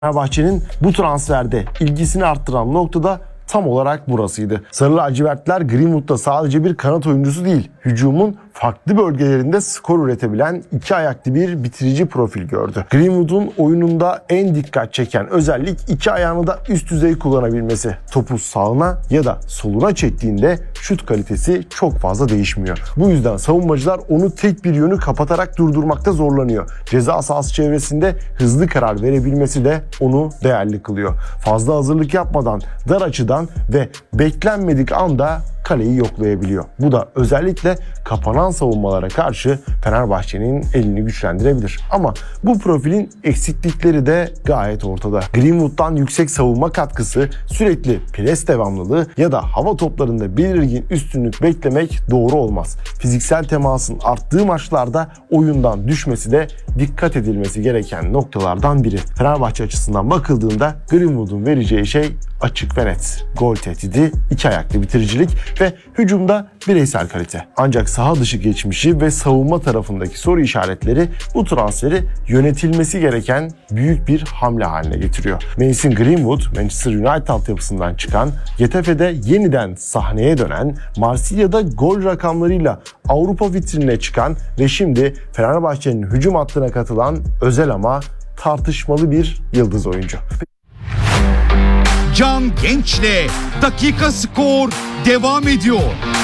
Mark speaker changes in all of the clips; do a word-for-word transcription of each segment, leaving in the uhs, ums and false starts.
Speaker 1: Fenerbahçe'nin bu transferde ilgisini arttıran noktada tam olarak burasıydı. Sarı lacivertler Greenwood'da sadece bir kanat oyuncusu değil, hücumun farklı bölgelerinde skor üretebilen iki ayaklı bir bitirici profil gördü. Greenwood'un oyununda en dikkat çeken özellik iki ayağını da üst düzey kullanabilmesi. Topu sağına ya da soluna çektiğinde şut kalitesi çok fazla değişmiyor. Bu yüzden savunmacılar onu tek bir yönü kapatarak durdurmakta zorlanıyor. Ceza sahası çevresinde hızlı karar verebilmesi de onu değerli kılıyor. Fazla hazırlık yapmadan, dar açıdan ve beklenmedik anda kaleyi yoklayabiliyor. Bu da özellikle kapanan savunmalara karşı Fenerbahçe'nin elini güçlendirebilir. Ama bu profilin eksiklikleri de gayet ortada. Greenwood'dan yüksek savunma katkısı, sürekli pres devamlılığı ya da hava toplarında belirgin üstünlük beklemek doğru olmaz. Fiziksel temasın arttığı maçlarda oyundan düşmesi de dikkat edilmesi gereken noktalardan biri. Fenerbahçe açısından bakıldığında Greenwood'un vereceği şey açık ve net. Gol tehdidi, iki ayaklı bitiricilik ve hücumda bireysel kalite. Ancak saha dışı geçmişi ve savunma tarafındaki soru işaretleri bu transferi yönetilmesi gereken büyük bir hamle haline getiriyor. Mason Greenwood, Manchester United altyapısından çıkan, Getafe'de yeniden sahneye dönen, Marsilya'da gol rakamlarıyla Avrupa vitrinine çıkan ve şimdi Fenerbahçe'nin hücum hattına katılan özel ama tartışmalı bir yıldız oyuncu.
Speaker 2: Can Genç'le Dakika Skor devam ediyor.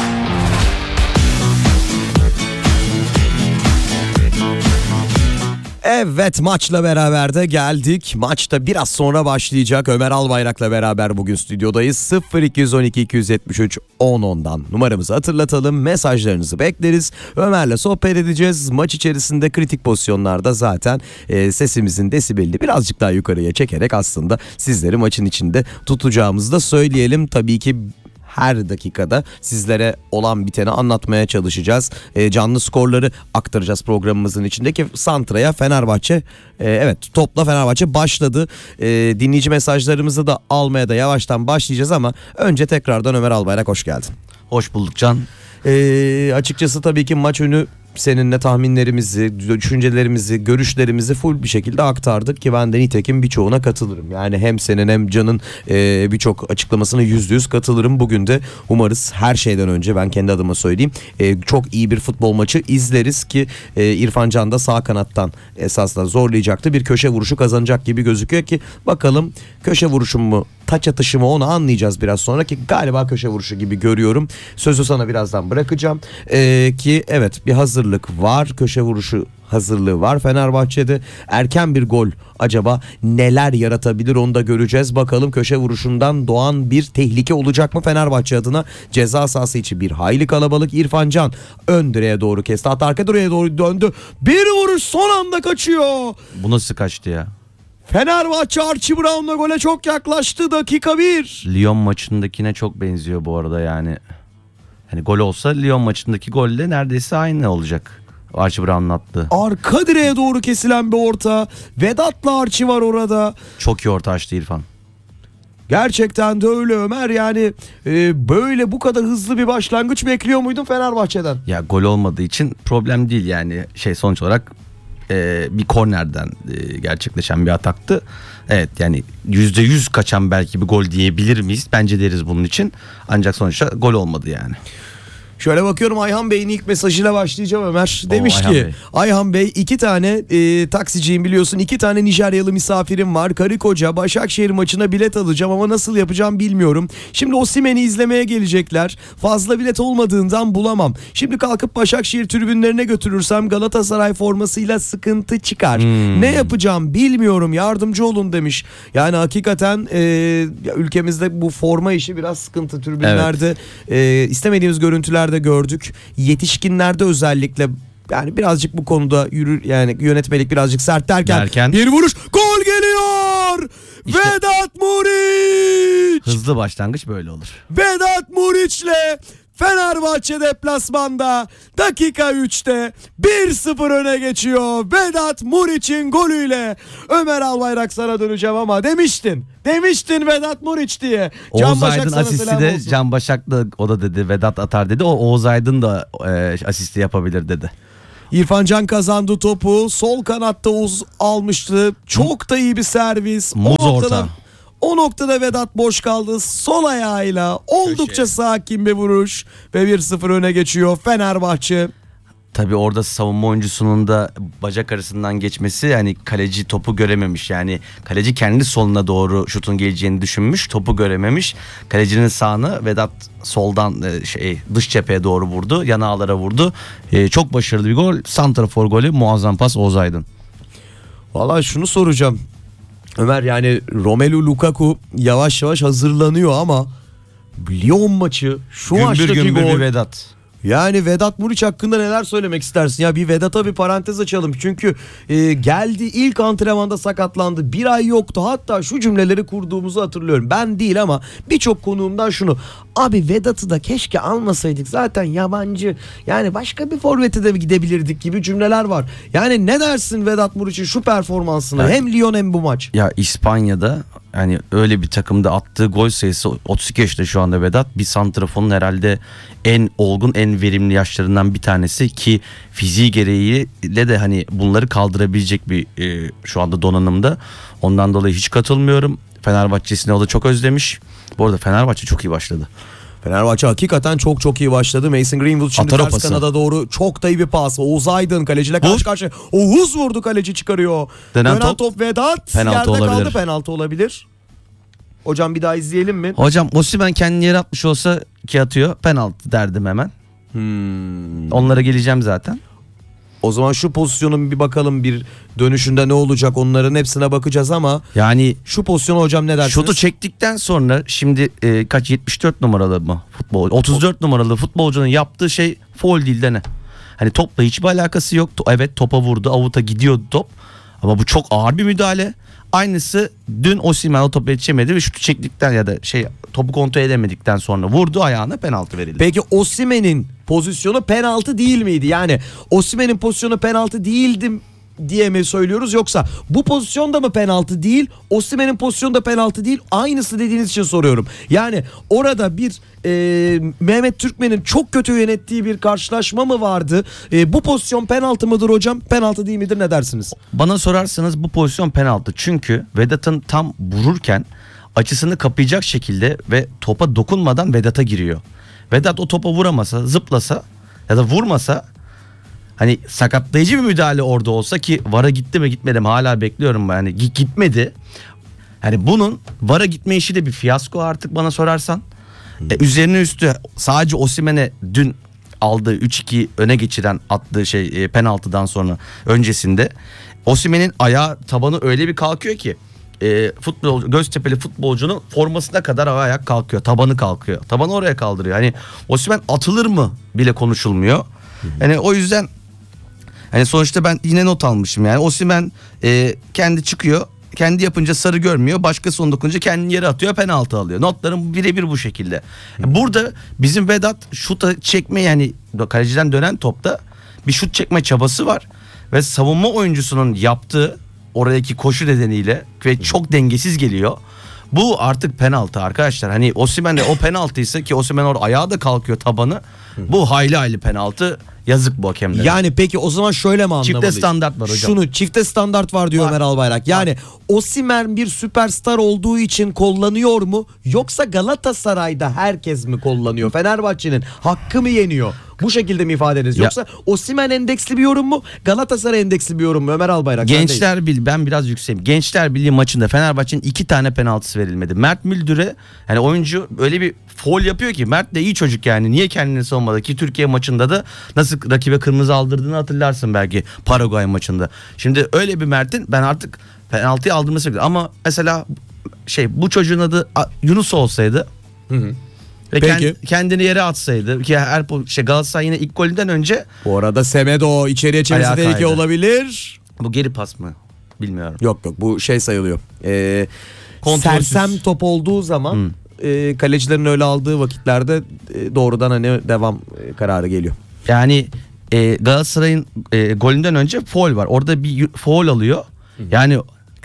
Speaker 3: Evet, maçla beraber de geldik. Maç da biraz sonra başlayacak. Ömer Albayrak'la beraber bugün stüdyodayız. sıfır iki on iki iki yetmiş üç on ondan numaramızı hatırlatalım. Mesajlarınızı bekleriz. Ömer'le sohbet edeceğiz. Maç içerisinde kritik pozisyonlarda zaten e, sesimizin desibelini birazcık daha yukarıya çekerek aslında sizleri maçın içinde tutacağımızı da söyleyelim. Tabii ki her dakikada sizlere olan biteni anlatmaya çalışacağız. E, canlı skorları aktaracağız programımızın içindeki. Santra'ya Fenerbahçe, e, evet topla Fenerbahçe başladı. E, dinleyici mesajlarımızı da almaya da yavaştan başlayacağız ama önce tekrardan Ömer Albayrak, hoş geldin.
Speaker 4: Hoş bulduk Can.
Speaker 3: E, açıkçası tabii ki maç önü seninle tahminlerimizi, düşüncelerimizi, görüşlerimizi full bir şekilde aktardık ki ben de nitekim birçoğuna katılırım. Yani hem senin hem Can'ın e, birçok açıklamasına yüzde yüz katılırım. Bugün de umarız her şeyden önce ben kendi adıma söyleyeyim e, çok iyi bir futbol maçı izleriz ki e, İrfan Can da sağ kanattan esasla zorlayacaktı. Bir köşe vuruşu kazanacak gibi gözüküyor ki bakalım köşe vuruşu mu, taç atışı mı, onu anlayacağız biraz sonra ki galiba köşe vuruşu gibi görüyorum. Sözü sana birazdan bırakacağım ee, ki evet bir hazırlık var, köşe vuruşu hazırlığı var Fenerbahçe'de. Erken bir gol acaba neler yaratabilir, onu da göreceğiz. Bakalım köşe vuruşundan doğan bir tehlike olacak mı Fenerbahçe adına? Ceza sahası içi bir hayli kalabalık. İrfan Can ön direğe doğru kesti, hatta arka direğe doğru döndü. Bir vuruş son anda kaçıyor.
Speaker 4: Bu nasıl kaçtı ya?
Speaker 3: Fenerbahçe Archie Brown'la gole çok yaklaştı, dakika bir.
Speaker 4: Lyon maçındakine çok benziyor bu arada yani. Hani gol olsa Lyon maçındaki golle neredeyse aynı olacak. Archie Brown'un attığı.
Speaker 3: Arka direğe doğru kesilen bir orta. Vedat'la Archie var orada.
Speaker 4: Çok iyi orta açtı İrfan.
Speaker 3: Gerçekten de öyle Ömer, yani e, böyle bu kadar hızlı bir başlangıç bekliyor muydun Fenerbahçe'den?
Speaker 4: Ya gol olmadığı için problem değil yani, şey sonuç olarak e, bir kornerden e, gerçekleşen bir ataktı. Evet yani yüzde yüz kaçan belki bir gol diyebilir miyiz? Bence deriz bunun için. Ancak sonuçta gol olmadı yani.
Speaker 3: Şöyle bakıyorum, Ayhan Bey'in ilk mesajıyla başlayacağım Ömer. Demiş
Speaker 4: Ayhan
Speaker 3: ki
Speaker 4: Bey.
Speaker 3: Ayhan Bey, iki tane e, taksiciyim biliyorsun, iki tane Nijeryalı misafirim var. Karı koca Başakşehir maçına bilet alacağım ama nasıl yapacağım bilmiyorum. Şimdi Osimhen'i izlemeye gelecekler. Fazla bilet olmadığından bulamam. Şimdi kalkıp Başakşehir tribünlerine götürürsem Galatasaray formasıyla sıkıntı çıkar. Hmm. Ne yapacağım bilmiyorum, yardımcı olun demiş. Yani hakikaten e, ülkemizde bu forma işi biraz sıkıntı. Tribünlerde evet. e, istemediğimiz görüntüler de gördük. Yetişkinlerde özellikle yani birazcık bu konuda yürür, yani yönetmelik birazcık sert derken, derken bir vuruş, gol geliyor. İşte, Vedat Muriç.
Speaker 4: Hızlı başlangıç böyle olur.
Speaker 3: Vedat Muriç'le Fenerbahçe deplasmanda dakika üçte bir sıfır öne geçiyor. Vedat Muriç'in golüyle. Ömer Albayrak, sana döneceğim ama demiştin. Demiştin Vedat Muriç diye. Can
Speaker 4: Oğuz
Speaker 3: Başak
Speaker 4: Aydın asisti de olsun. Can Başak da o da dedi Vedat atar dedi. O Oğuz Aydın da e, asisti yapabilir dedi.
Speaker 3: İrfan Can kazandı topu. Sol kanatta uz almıştı. Çok da iyi bir servis. O
Speaker 4: Muz
Speaker 3: noktada,
Speaker 4: orta.
Speaker 3: o noktada Vedat boş kaldı. Sol ayağıyla oldukça
Speaker 4: Köşe.
Speaker 3: sakin bir vuruş. Ve bir sıfır öne geçiyor Fenerbahçe.
Speaker 4: Tabii orada savunma oyuncusunun da bacak arasından geçmesi, yani kaleci topu görememiş. Yani kaleci kendi soluna doğru şutun geleceğini düşünmüş, topu görememiş. Kalecinin sağını Vedat soldan e, şey dış cepheye doğru vurdu, yan ağlara vurdu. E, çok başarılı bir gol. Santrafor golü, muazzam pas Oğuz Aydın.
Speaker 3: Vallahi şunu soracağım. Ömer, yani Romelu Lukaku yavaş yavaş hazırlanıyor ama Lyon maçı, şu
Speaker 4: Gümbür
Speaker 3: maçtaki
Speaker 4: gümbür
Speaker 3: gol.
Speaker 4: bir Vedat.
Speaker 3: Yani Vedat Muriç hakkında neler söylemek istersin? Ya bir Vedat'a bir parantez açalım. Çünkü e, geldi, ilk antrenmanda sakatlandı. Bir ay yoktu. Hatta şu cümleleri kurduğumuzu hatırlıyorum. Ben değil ama birçok konuğumdan şunu. Abi Vedat'ı da keşke almasaydık. Zaten yabancı. Yani başka bir forvete de gidebilirdik gibi cümleler var. Yani ne dersin Vedat Muriç'in şu performansına?
Speaker 4: Evet.
Speaker 3: Hem Lyon hem bu maç.
Speaker 4: Ya İspanya'da hani öyle bir takımda attığı gol sayısı, otuz iki yaşında şu anda Vedat, bir santrafonun herhalde en olgun, en verimli yaşlarından bir tanesi ki fiziği gereğiyle de hani bunları kaldırabilecek bir e, şu anda donanımda. Ondan dolayı hiç katılmıyorum. Fenerbahçe'sini o da çok özlemiş. Bu arada Fenerbahçe çok iyi başladı.
Speaker 3: Fenerbahçe hakikaten çok çok iyi başladı. Mason Greenwood şimdi
Speaker 4: Atar o
Speaker 3: ters
Speaker 4: pası.
Speaker 3: kanada doğru çok da iyi bir pas. Oğuz Aydın kaleciyle karşı
Speaker 4: Vur.
Speaker 3: karşıya. Oğuz vurdu, kaleci çıkarıyor.
Speaker 4: Dönen
Speaker 3: Dönen
Speaker 4: top.
Speaker 3: top Vedat.
Speaker 4: Penaltı
Speaker 3: Yerde
Speaker 4: olabilir.
Speaker 3: kaldı, penaltı olabilir. Hocam bir daha izleyelim mi?
Speaker 4: Hocam Osimhen kendini yere atmış olsa ki atıyor, penaltı derdim hemen.
Speaker 3: Hmm.
Speaker 4: Onlara geleceğim zaten.
Speaker 3: O zaman şu pozisyonun bir bakalım, bir dönüşünde ne olacak, onların hepsine bakacağız ama
Speaker 4: Yani
Speaker 3: şu pozisyona hocam ne dersiniz?
Speaker 4: şutu çektikten sonra şimdi e, kaç yetmiş dört numaralı mı futbol, otuz dört numaralı futbolcunun yaptığı şey faul değil de ne? Hani topla hiçbir alakası yok. To- Evet, topa vurdu, avuta gidiyordu top. Ama bu çok ağır bir müdahale. Aynısı dün Osimhen o topu yetişemedi ve şutu çektikten ya da şey topu kontrol edemedikten sonra vurdu ayağına, penaltı verildi.
Speaker 3: Peki Osimhen'in pozisyonu penaltı değil miydi? Yani Osimhen'in pozisyonu penaltı değildi diye mi söylüyoruz, yoksa bu pozisyonda mı penaltı değil, Osimhen'in pozisyonu da penaltı değil, aynısı dediğiniz için soruyorum. Yani orada bir e, Mehmet Türkmen'in çok kötü yönettiği bir karşılaşma mı vardı? E, bu pozisyon penaltı mıdır hocam? Penaltı değil midir, ne dersiniz?
Speaker 4: Bana sorarsanız bu pozisyon penaltı. Çünkü Vedat'ın tam vururken açısını kapayacak şekilde ve topa dokunmadan Vedat'a giriyor. Vedat o topa vuramasa, zıplasa ya da vurmasa, hani sakatlayıcı bir müdahale orada olsa, ki V A R'a gitti mi gitmedi mi hala bekliyorum ben. Yani gitmedi. Hani bunun V A R'a gitme işi de bir fiyasko artık bana sorarsan. E, üzerine üstü sadece Osimhen'e dün aldığı üç iki öne geçiren attığı şey e, penaltıdan sonra öncesinde Osimhen'in ayağı, tabanı öyle bir kalkıyor ki e, futbol Göztepe'li futbolcunun formasına kadar ayak kalkıyor, tabanı kalkıyor. Tabanı oraya kaldırıyor. Hani Osimhen atılır mı bile konuşulmuyor. Yani o yüzden hani sonuçta ben yine not almışım, yani Osimhen e, kendi çıkıyor, kendi yapınca sarı görmüyor, başkası onu dokununca kendini yere atıyor, penaltı alıyor. Notlarım birebir bu şekilde. Burada bizim Vedat şuta çekme, yani kaleciden dönen topta bir şut çekme çabası var ve savunma oyuncusunun yaptığı oradaki koşu nedeniyle ve çok dengesiz geliyor. Bu artık penaltı arkadaşlar. Hani Osimhen'de o penaltıysa, ki Osimhen orada ayağı da kalkıyor, tabanı. Bu hayli hayli penaltı. Yazık bu hakemlere.
Speaker 3: Yani peki o zaman şöyle mi anlamalıyız?
Speaker 4: Çifte standart var hocam.
Speaker 3: Şunu, çifte standart var diyor
Speaker 4: Var.
Speaker 3: Ömer Albayrak. Yani Osimhen bir süperstar olduğu için kullanıyor mu? Yoksa Galatasaray'da herkes mi kullanıyor? Fenerbahçe'nin hakkı mı yeniyor? Bu şekilde mi ifade ediniz?
Speaker 4: Ya-
Speaker 3: Yoksa Osimhen endeksli bir yorum mu? Galatasaray endeksli bir yorum mu? Ömer Albayrak. sendeyiz.
Speaker 4: Gençler Birliği, ben biraz yükseğim. Gençler Birliği maçında Fenerbahçe'nin iki tane penaltısı verilmedi. Mert Müldür'e, hani oyuncu öyle bir foul yapıyor ki, Mert de iyi çocuk yani. Niye kendini savunmadı ki? Türkiye maçında da nasıl rakibe kırmızı aldırdığını hatırlarsın belki, Paraguay maçında. Şimdi öyle bir Mert'in ben artık penaltıyı aldırması bekliyorum. Ama mesela şey, bu çocuğun adı A- Yunus olsaydı
Speaker 3: Hı hı.
Speaker 4: ve
Speaker 3: Peki.
Speaker 4: kend- kendini yere atsaydı, ki her po- şey Galatasaray yine ilk golünden önce,
Speaker 3: Bu arada Semedo içeriye çevirse
Speaker 4: Ayağa
Speaker 3: tehlike
Speaker 4: kaydı.
Speaker 3: olabilir.
Speaker 4: bu geri pas mı bilmiyorum.
Speaker 3: Yok yok, bu şey sayılıyor. Ee,
Speaker 4: Kontrolsüz.
Speaker 3: sersem top olduğu zaman e, kalecilerin öyle aldığı vakitlerde e, doğrudan hani devam e, kararı geliyor.
Speaker 4: Yani e, Galatasaray'ın e, golünden önce foul var. Orada bir yu- foul alıyor. Yani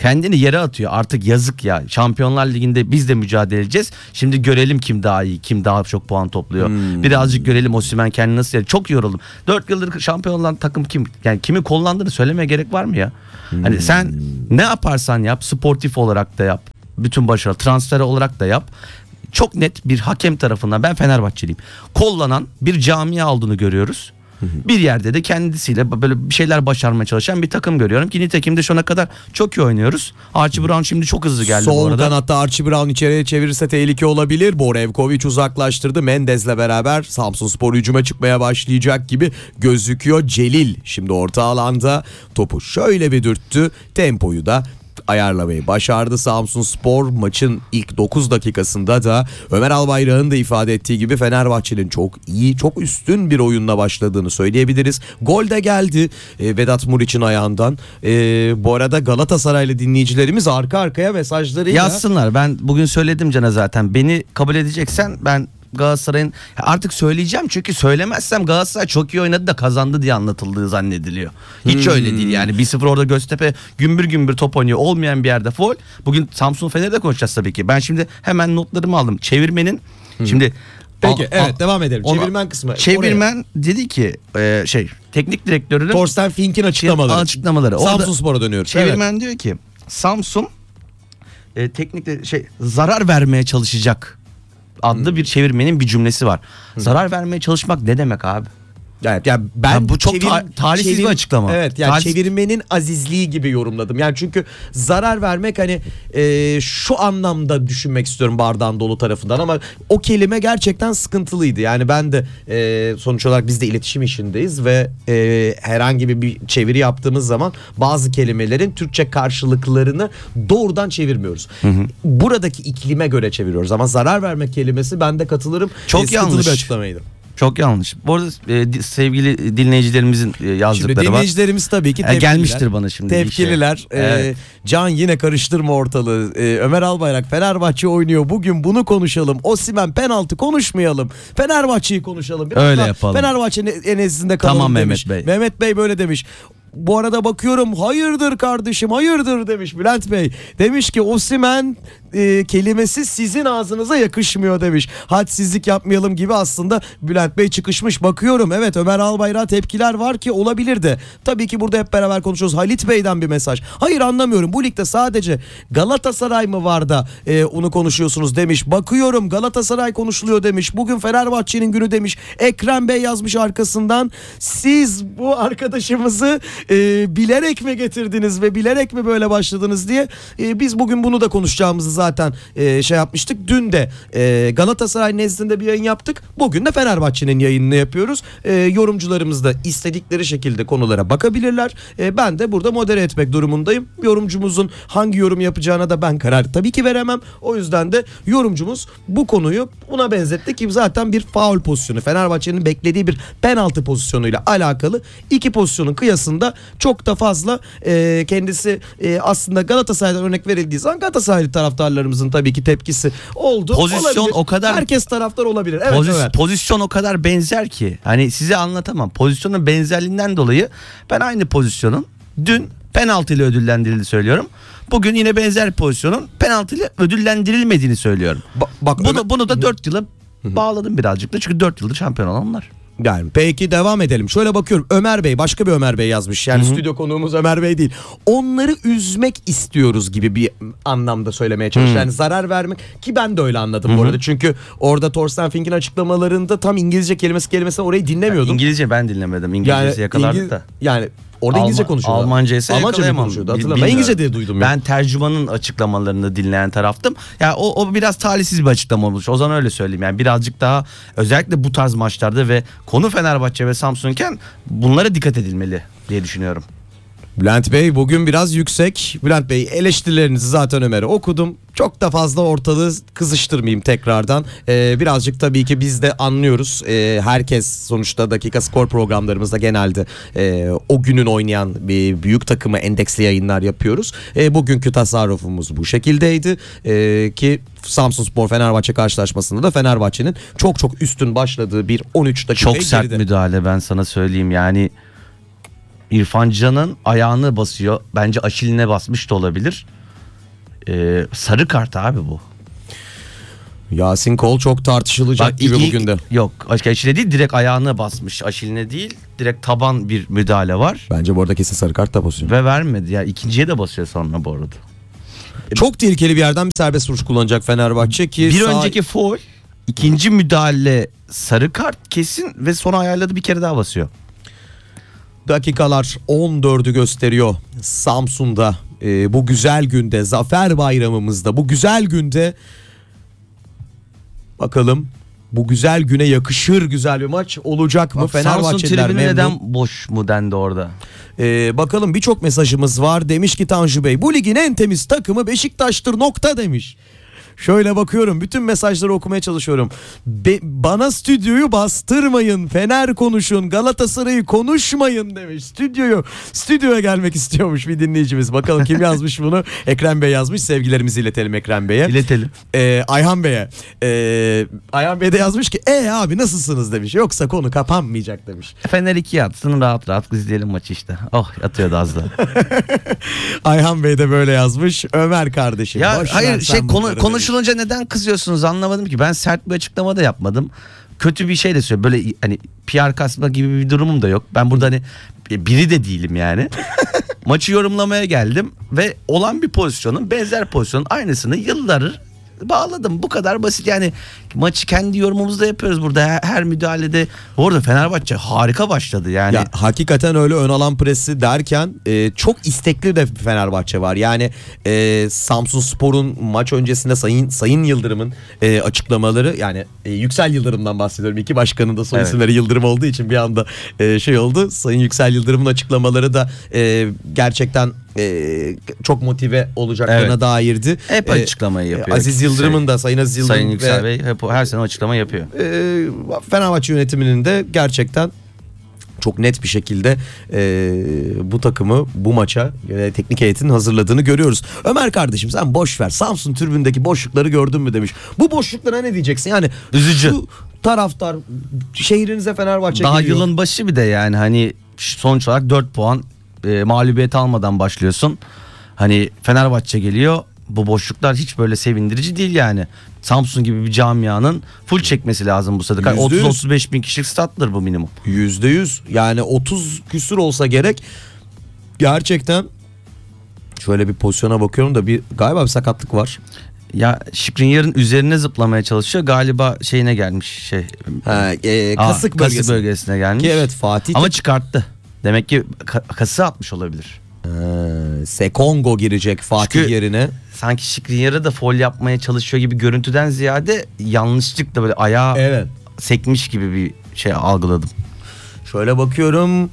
Speaker 4: kendini yere atıyor. Artık yazık ya. Şampiyonlar Ligi'nde biz de mücadele edeceğiz. Şimdi görelim kim daha iyi, kim daha çok puan topluyor. Hmm. Birazcık görelim Osimhen kendini nasıl yer. Çok yoruldum. dört yıldır şampiyon olan takım kim? Yani kimi kullandığını söylemeye gerek var mı ya? Hmm. Hani sen ne yaparsan yap, sportif olarak da yap. Bütün başarı, transfer olarak da yap. Çok net bir hakem tarafından, ben Fenerbahçeliyim, kollanan bir camia aldığını görüyoruz. Bir yerde de kendisiyle böyle bir şeyler başarmaya çalışan bir takım görüyorum ki nitekim de şu ana kadar çok iyi oynuyoruz. Archie Brown şimdi çok hızlı geldi
Speaker 3: Sol
Speaker 4: bu arada.
Speaker 3: Sol kanatta Archie Brown içeriye çevirirse tehlike olabilir. Borevkovic uzaklaştırdı. Mendez'le beraber Samsunspor hücuma çıkmaya başlayacak gibi gözüküyor. Celil şimdi orta alanda topu şöyle bir dürttü. Tempoyu da ayarlamayı başardı Samsunspor. Maçın ilk dokuz dakikasında da Ömer Albayrak'ın da ifade ettiği gibi Fenerbahçe'nin çok iyi, çok üstün bir oyunla başladığını söyleyebiliriz. Gol de geldi e, Vedat Muriç'in ayağından. E, bu arada Galatasaraylı dinleyicilerimiz arka arkaya mesajlarıyla
Speaker 4: yazsınlar. Ben bugün söyledim Can'a zaten. Beni kabul edeceksen ben Galatasaray'ın artık söyleyeceğim, çünkü söylemezsem Galatasaray çok iyi oynadı da kazandı diye anlatıldığı zannediliyor. Hiç hmm. öyle değil yani. bir sıfır orada Göztepe gümbür gümbür top oynuyor. Olmayan bir yerde faul. Bugün Samsun Fener'de konuşacağız tabii ki. Ben şimdi hemen notlarımı aldım. Çevirmenin hmm. şimdi
Speaker 3: Peki
Speaker 4: a,
Speaker 3: evet
Speaker 4: a,
Speaker 3: devam edelim.
Speaker 4: Ona,
Speaker 3: çevirmen kısmı.
Speaker 4: Çevirmen oraya dedi ki e, şey teknik direktörünün
Speaker 3: Thorsten Fink'in açıklamaları.
Speaker 4: açıklamaları.
Speaker 3: Samsunspor'a dönüyoruz.
Speaker 4: Çevirmen
Speaker 3: evet.
Speaker 4: diyor ki Samsun e, teknik şey zarar vermeye çalışacak adlı hmm. bir çevirmenin bir cümlesi var. Hmm. Zarar vermeye çalışmak ne demek abi?
Speaker 3: Evet, yani ben
Speaker 4: ya bu çok
Speaker 3: çevir,
Speaker 4: ta- talihsiz
Speaker 3: çevir,
Speaker 4: bir açıklama.
Speaker 3: Evet, yani
Speaker 4: Talihsiz...
Speaker 3: çevirmenin azizliği gibi yorumladım. Yani çünkü zarar vermek hani e, şu anlamda düşünmek istiyorum bardağın dolu tarafından, ama o kelime gerçekten sıkıntılıydı. Yani ben de e, sonuç olarak biz de iletişim işindeyiz ve e, herhangi bir, bir çeviri yaptığımız zaman bazı kelimelerin Türkçe karşılıklarını doğrudan çevirmiyoruz. Hı hı. Buradaki iklime göre çeviriyoruz ama zarar vermek kelimesi, ben de katılırım.
Speaker 4: Çok
Speaker 3: e,
Speaker 4: yanlış
Speaker 3: bir açıklamaydı.
Speaker 4: Çok yanlış. Bu arada e, sevgili dinleyicilerimizin e, yazdıkları
Speaker 3: şimdi
Speaker 4: var.
Speaker 3: Dinleyicilerimiz tabii ki tepkililer.
Speaker 4: E, gelmiştir bana şimdi.
Speaker 3: Tepkililer.
Speaker 4: Şey.
Speaker 3: E,
Speaker 4: evet.
Speaker 3: Can yine karıştırma ortalığı. E, Ömer Albayrak Fenerbahçe oynuyor. Bugün bunu konuşalım. Osimhen penaltı konuşmayalım. Fenerbahçe'yi konuşalım. Biraz
Speaker 4: öyle yapalım.
Speaker 3: Fenerbahçe'nin en azından kalalım
Speaker 4: tamam,
Speaker 3: demiş.
Speaker 4: Mehmet Bey.
Speaker 3: Mehmet Bey böyle demiş. Bu arada bakıyorum, hayırdır kardeşim hayırdır demiş Bülent Bey. Demiş ki Osimhen e, kelimesi sizin ağzınıza yakışmıyor demiş. Hadsizlik yapmayalım gibi aslında Bülent Bey çıkışmış. Bakıyorum evet, Ömer Albayrak'a tepkiler var ki olabilir de. Tabii ki burada hep beraber konuşuyoruz. Halit Bey'den bir mesaj. Hayır anlamıyorum, bu ligde sadece Galatasaray mı var da e, onu konuşuyorsunuz demiş. Bakıyorum Galatasaray konuşuluyor demiş. Bugün Fenerbahçe'nin günü demiş. Ekrem Bey yazmış arkasından. Siz bu arkadaşımızı e, bilerek mi getirdiniz ve bilerek mi böyle başladınız diye. E, biz bugün bunu da konuşacağımızı zaten e, şey yapmıştık. Dün de e, Galatasaray nezdinde bir yayın yaptık. Bugün de Fenerbahçe'nin yayınını yapıyoruz. E, yorumcularımız da istedikleri şekilde konulara bakabilirler. E, ben de burada modere etmek durumundayım. Yorumcumuzun hangi yorum yapacağına da ben karar tabii ki veremem. O yüzden de yorumcumuz bu konuyu buna benzetti ki zaten bir faul pozisyonu, Fenerbahçe'nin beklediği bir penaltı pozisyonuyla alakalı. İki pozisyonun kıyasında çok da fazla e, kendisi e, aslında Galatasaray'dan örnek verildiği zaman Galatasaraylı taraftarlarımızın tabii ki tepkisi oldu.
Speaker 4: Pozisyon
Speaker 3: olabilir.
Speaker 4: o kadar,
Speaker 3: herkes taraftar olabilir. Evet,
Speaker 4: pozisyon,
Speaker 3: evet.
Speaker 4: pozisyon o kadar benzer ki hani size anlatamam. Pozisyonun benzerliğinden dolayı ben aynı pozisyonun dün penaltıyla ödüllendirildiğini söylüyorum. Bugün yine benzer pozisyonun penaltıyla ödüllendirilmediğini söylüyorum. Ba- bak bunu, Ömer... bunu da dört yıla bağladım birazcık da, çünkü dört yıldır şampiyon olanlar.
Speaker 3: Yani peki devam edelim. Şöyle bakıyorum. Ömer Bey, başka bir Ömer Bey yazmış. Yani Hı-hı. stüdyo konuğumuz Ömer Bey değil. Onları üzmek istiyoruz gibi bir anlamda söylemeye çalışıyor. Yani zarar vermek, ki ben de öyle anladım Hı-hı. bu arada. Çünkü orada Thorsten Fink'in açıklamalarında tam İngilizce kelimesi kelimesine orayı dinlemiyordum.
Speaker 4: Yani İngilizce ben dinlemedim. İngilizce yani, yakalardık İngiliz... da.
Speaker 3: Yani orada Alman, İngilizce konuşuyordu.
Speaker 4: Almanca ise yakalayamam.
Speaker 3: Ben İngilizce diye duydum.
Speaker 4: Ben
Speaker 3: ya.
Speaker 4: tercümanın açıklamalarını dinleyen taraftım. Ya yani o, o biraz talihsiz bir açıklama olmuş. O zaman öyle söyleyeyim. Yani birazcık daha özellikle bu tarz maçlarda ve konu Fenerbahçe ve Samsun'ken bunlara dikkat edilmeli diye düşünüyorum.
Speaker 3: Bülent Bey bugün biraz yüksek. Bülent Bey, eleştirilerinizi zaten Ömer'e okudum. Çok da fazla ortalığı kızıştırmayayım tekrardan. Ee, birazcık tabii ki biz de anlıyoruz. Ee, herkes sonuçta Dakika Skor programlarımızda genelde e, o günün oynayan bir büyük takımı endeksli yayınlar yapıyoruz. E, bugünkü tasarrufumuz bu şekildeydi. E, ki Samsunspor Fenerbahçe karşılaşmasında da Fenerbahçe'nin çok çok üstün başladığı bir on üç dakika
Speaker 4: çok sert geride. Müdahale, ben sana söyleyeyim yani. İrfan Can'ın ayağını basıyor. Bence Aşiline basmış da olabilir. Ee, sarı kart abi bu.
Speaker 3: Yasin Kol çok tartışılacak
Speaker 4: Bak,
Speaker 3: gibi
Speaker 4: iki-
Speaker 3: bugün de.
Speaker 4: Yok Aşiline değil, direkt ayağına basmış. Aşiline değil, direkt taban bir müdahale var.
Speaker 3: Bence bu arada kesin sarı kart da pozisyon.
Speaker 4: Ve vermedi ya, ikinciye de basıyor sonra bu arada.
Speaker 3: Çok tehlikeli bir yerden bir serbest vuruş kullanacak Fenerbahçe ki
Speaker 4: Bir
Speaker 3: sağ-
Speaker 4: önceki foul, ikinci müdahale sarı kart kesin ve sonra ayarladı, bir kere daha basıyor.
Speaker 3: dakikalar on dördü gösteriyor. Samsun'da e, bu güzel günde, Zafer Bayramımızda bu güzel günde bakalım bu güzel güne yakışır güzel bir maç olacak mı?
Speaker 4: Bak, Samsun
Speaker 3: Fenerbahçeliler
Speaker 4: tribünü
Speaker 3: memnun.
Speaker 4: neden boş mu dendi orada?
Speaker 3: Ee, bakalım birçok mesajımız var. Demiş ki Tanju Bey, bu ligin en temiz takımı Beşiktaş'tır nokta demiş. Şöyle bakıyorum, bütün mesajları okumaya çalışıyorum. Be- bana stüdyoyu bastırmayın, Fener konuşun, Galatasaray'ı konuşmayın demiş. Stüdyoyu, stüdyoya gelmek istiyormuş bir dinleyicimiz. Bakalım kim yazmış bunu? Ekrem Bey yazmış. Sevgilerimizi iletelim Ekrem Bey'e.
Speaker 4: İletelim.
Speaker 3: Ee, Ayhan Bey'e. Ee, Ayhan Bey de yazmış ki e abi nasılsınız demiş. Yoksa konu kapanmayacak demiş.
Speaker 4: Fener ikiye atsın, rahat rahat izleyelim maçı işte. Oh, atıyordu az da.
Speaker 3: Ayhan Bey de böyle yazmış. Ömer kardeşim.
Speaker 4: Ya
Speaker 3: boş ver
Speaker 4: hayır,
Speaker 3: sen
Speaker 4: şey konu,
Speaker 3: bunları demiş.
Speaker 4: konuşulunca neden kızıyorsunuz anlamadım ki. Ben sert bir açıklama da yapmadım. Kötü bir şey de söylüyorum. Böyle hani P R kasma gibi bir durumum da yok. Ben burada hani biri de değilim yani. Maçı yorumlamaya geldim ve olan bir pozisyonun, benzer pozisyonun aynısını yıllardır bağladım. Bu kadar basit yani. Maçı kendi yorumumuzda yapıyoruz burada. Her, her müdahalede. Bu arada Fenerbahçe harika başladı yani.
Speaker 3: Ya hakikaten öyle, ön alan presi derken e, çok istekli de Fenerbahçe var. Yani e, Samsunspor'un maç öncesinde Sayın Sayın Yıldırım'ın e, açıklamaları, yani e, Yüksel Yıldırım'dan bahsediyorum. İki başkanın da soy
Speaker 4: Evet.
Speaker 3: isimleri Yıldırım olduğu için bir anda e, şey oldu. Sayın Yüksel Yıldırım'ın açıklamaları da e, gerçekten e, çok motive olacaklarına
Speaker 4: Evet.
Speaker 3: dairdi.
Speaker 4: Hep
Speaker 3: E,
Speaker 4: açıklamayı yapıyor.
Speaker 3: Aziz Yıldırım'ın da, Sayın Aziz Yıldırım
Speaker 4: Sayın Yüksel
Speaker 3: ve
Speaker 4: Bey hep her sene açıklama yapıyor.
Speaker 3: e, Fenerbahçe yönetiminin de gerçekten çok net bir şekilde e, bu takımı bu maça e, teknik heyetin hazırladığını görüyoruz. Ömer kardeşim sen boş ver. Samsun tribündeki boşlukları gördün mü demiş. Bu boşluklara ne diyeceksin? Yani
Speaker 4: Üzücü.
Speaker 3: şu taraftar şehrinize Fenerbahçe
Speaker 4: Daha
Speaker 3: geliyor.
Speaker 4: yılın başı bir de yani hani sonuç olarak dört puan e, mağlubiyet almadan başlıyorsun. Hani Fenerbahçe geliyor. Bu boşluklar hiç böyle sevindirici değil yani. Samsun gibi bir camianın full çekmesi lazım bu sırada.
Speaker 3: Yüzde yüz.
Speaker 4: otuz otuz beş bin kişilik statlar bu minimum.
Speaker 3: yüzde yüz yani otuz küsür olsa gerek. Gerçekten şöyle bir pozisyona bakıyorum da bir galiba bir sakatlık var.
Speaker 4: Ya Skriniar'ın üzerine zıplamaya çalışıyor. Galiba şeyine gelmiş şey.
Speaker 3: Ha, e,
Speaker 4: Aa,
Speaker 3: kasık bölgesi.
Speaker 4: kasık bölgesine gelmiş.
Speaker 3: Ki evet Fatih
Speaker 4: Ama çıkarttı. Demek ki ka- kası atmış olabilir.
Speaker 3: Ee, Sekongo girecek Fatih
Speaker 4: Çünkü-
Speaker 3: yerine.
Speaker 4: Sanki Skriniar'a da foul yapmaya çalışıyor gibi görüntüden ziyade yanlışlıkla böyle ayağı
Speaker 3: Evet.
Speaker 4: sekmiş gibi bir şey algıladım.
Speaker 3: Şöyle bakıyorum.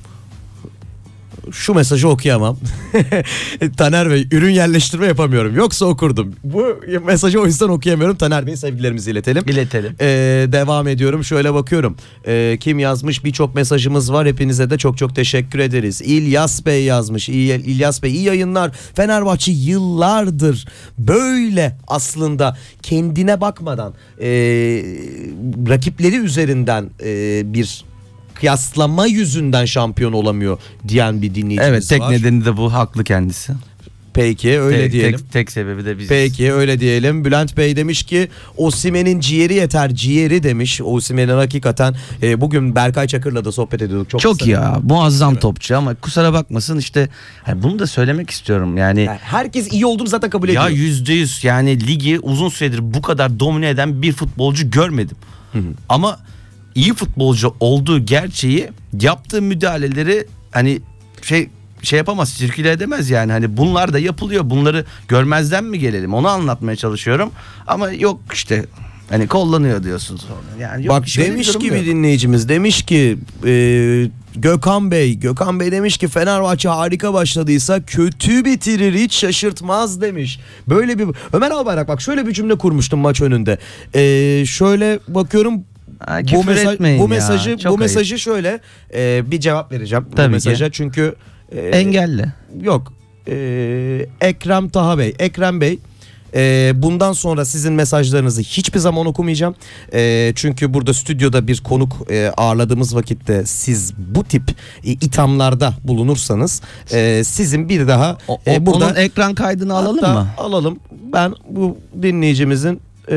Speaker 3: Şu mesajı okuyamam. Taner Bey, ürün yerleştirme yapamıyorum. Yoksa okurdum. Bu mesajı o yüzden okuyamıyorum. Taner Bey, sevgilerimizi iletelim.
Speaker 4: İletelim.
Speaker 3: Ee, devam ediyorum. Şöyle bakıyorum. Ee, kim yazmış? Birçok mesajımız var. Hepinize de çok çok teşekkür ederiz. İlyas Bey yazmış. İyi, İlyas Bey iyi yayınlar. Fenerbahçe yıllardır böyle aslında kendine bakmadan ee, rakipleri üzerinden ee, bir kıyaslama yüzünden şampiyon olamıyor diyen bir dinleyicimiz
Speaker 4: Evet, tek
Speaker 3: var.
Speaker 4: nedeni de bu, haklı kendisi.
Speaker 3: Peki öyle
Speaker 4: tek,
Speaker 3: diyelim.
Speaker 4: Tek, tek sebebi de biziz.
Speaker 3: Peki öyle diyelim. Bülent Bey demiş ki Osimhen'in ciğeri yeter, ciğeri demiş. Osimhen'in hakikaten e, bugün Berkay Çakır'la da sohbet ediyorduk. Çok,
Speaker 4: Çok
Speaker 3: kısa.
Speaker 4: ya, muazzam topçu ama kusura bakmasın işte hani bunu da söylemek istiyorum yani.
Speaker 3: Yani herkes iyi olduğunu zaten kabul
Speaker 4: Ya
Speaker 3: ediyor.
Speaker 4: yüzde yüz yani ligi uzun süredir bu kadar domine eden bir futbolcu görmedim. Ama iyi futbolcu olduğu gerçeği, yaptığı müdahaleleri hani şey şey yapamaz, sirküle edemez yani. Hani bunlar da yapılıyor. Bunları görmezden mi gelelim? Onu anlatmaya çalışıyorum. Ama yok işte hani kullanıyor diyorsun sonra. Yani yok,
Speaker 3: Bak
Speaker 4: şöyle bir
Speaker 3: demiş
Speaker 4: durum
Speaker 3: ki
Speaker 4: yok.
Speaker 3: bir dinleyicimiz demiş ki e, Gökhan Bey Gökhan Bey demiş ki Fenerbahçe harika başladıysa kötü bitirir, hiç şaşırtmaz demiş. Böyle bir Ömer Albayrak bak şöyle bir cümle kurmuştum maç önünde. E, şöyle bakıyorum.
Speaker 4: Ha,
Speaker 3: Bu,
Speaker 4: küfür
Speaker 3: mesaj,
Speaker 4: etmeyin
Speaker 3: bu
Speaker 4: ya,
Speaker 3: mesajı
Speaker 4: çok
Speaker 3: bu
Speaker 4: ayıp.
Speaker 3: mesajı şöyle e, bir cevap vereceğim bu
Speaker 4: Tabii ki.
Speaker 3: mesaja çünkü e,
Speaker 4: Engelle.
Speaker 3: yok e, Ekrem Taha Bey Ekrem Bey Ee, bundan sonra sizin mesajlarınızı hiçbir zaman okumayacağım. Ee, çünkü burada stüdyoda bir konuk e, ağırladığımız vakitte siz bu tip e, ithamlarda bulunursanız e, sizin bir daha
Speaker 4: O,
Speaker 3: e,
Speaker 4: o-
Speaker 3: burada
Speaker 4: onun ekran kaydını alalım
Speaker 3: Hatta
Speaker 4: mı?
Speaker 3: Alalım. Ben bu dinleyicimizin e,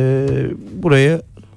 Speaker 3: burayı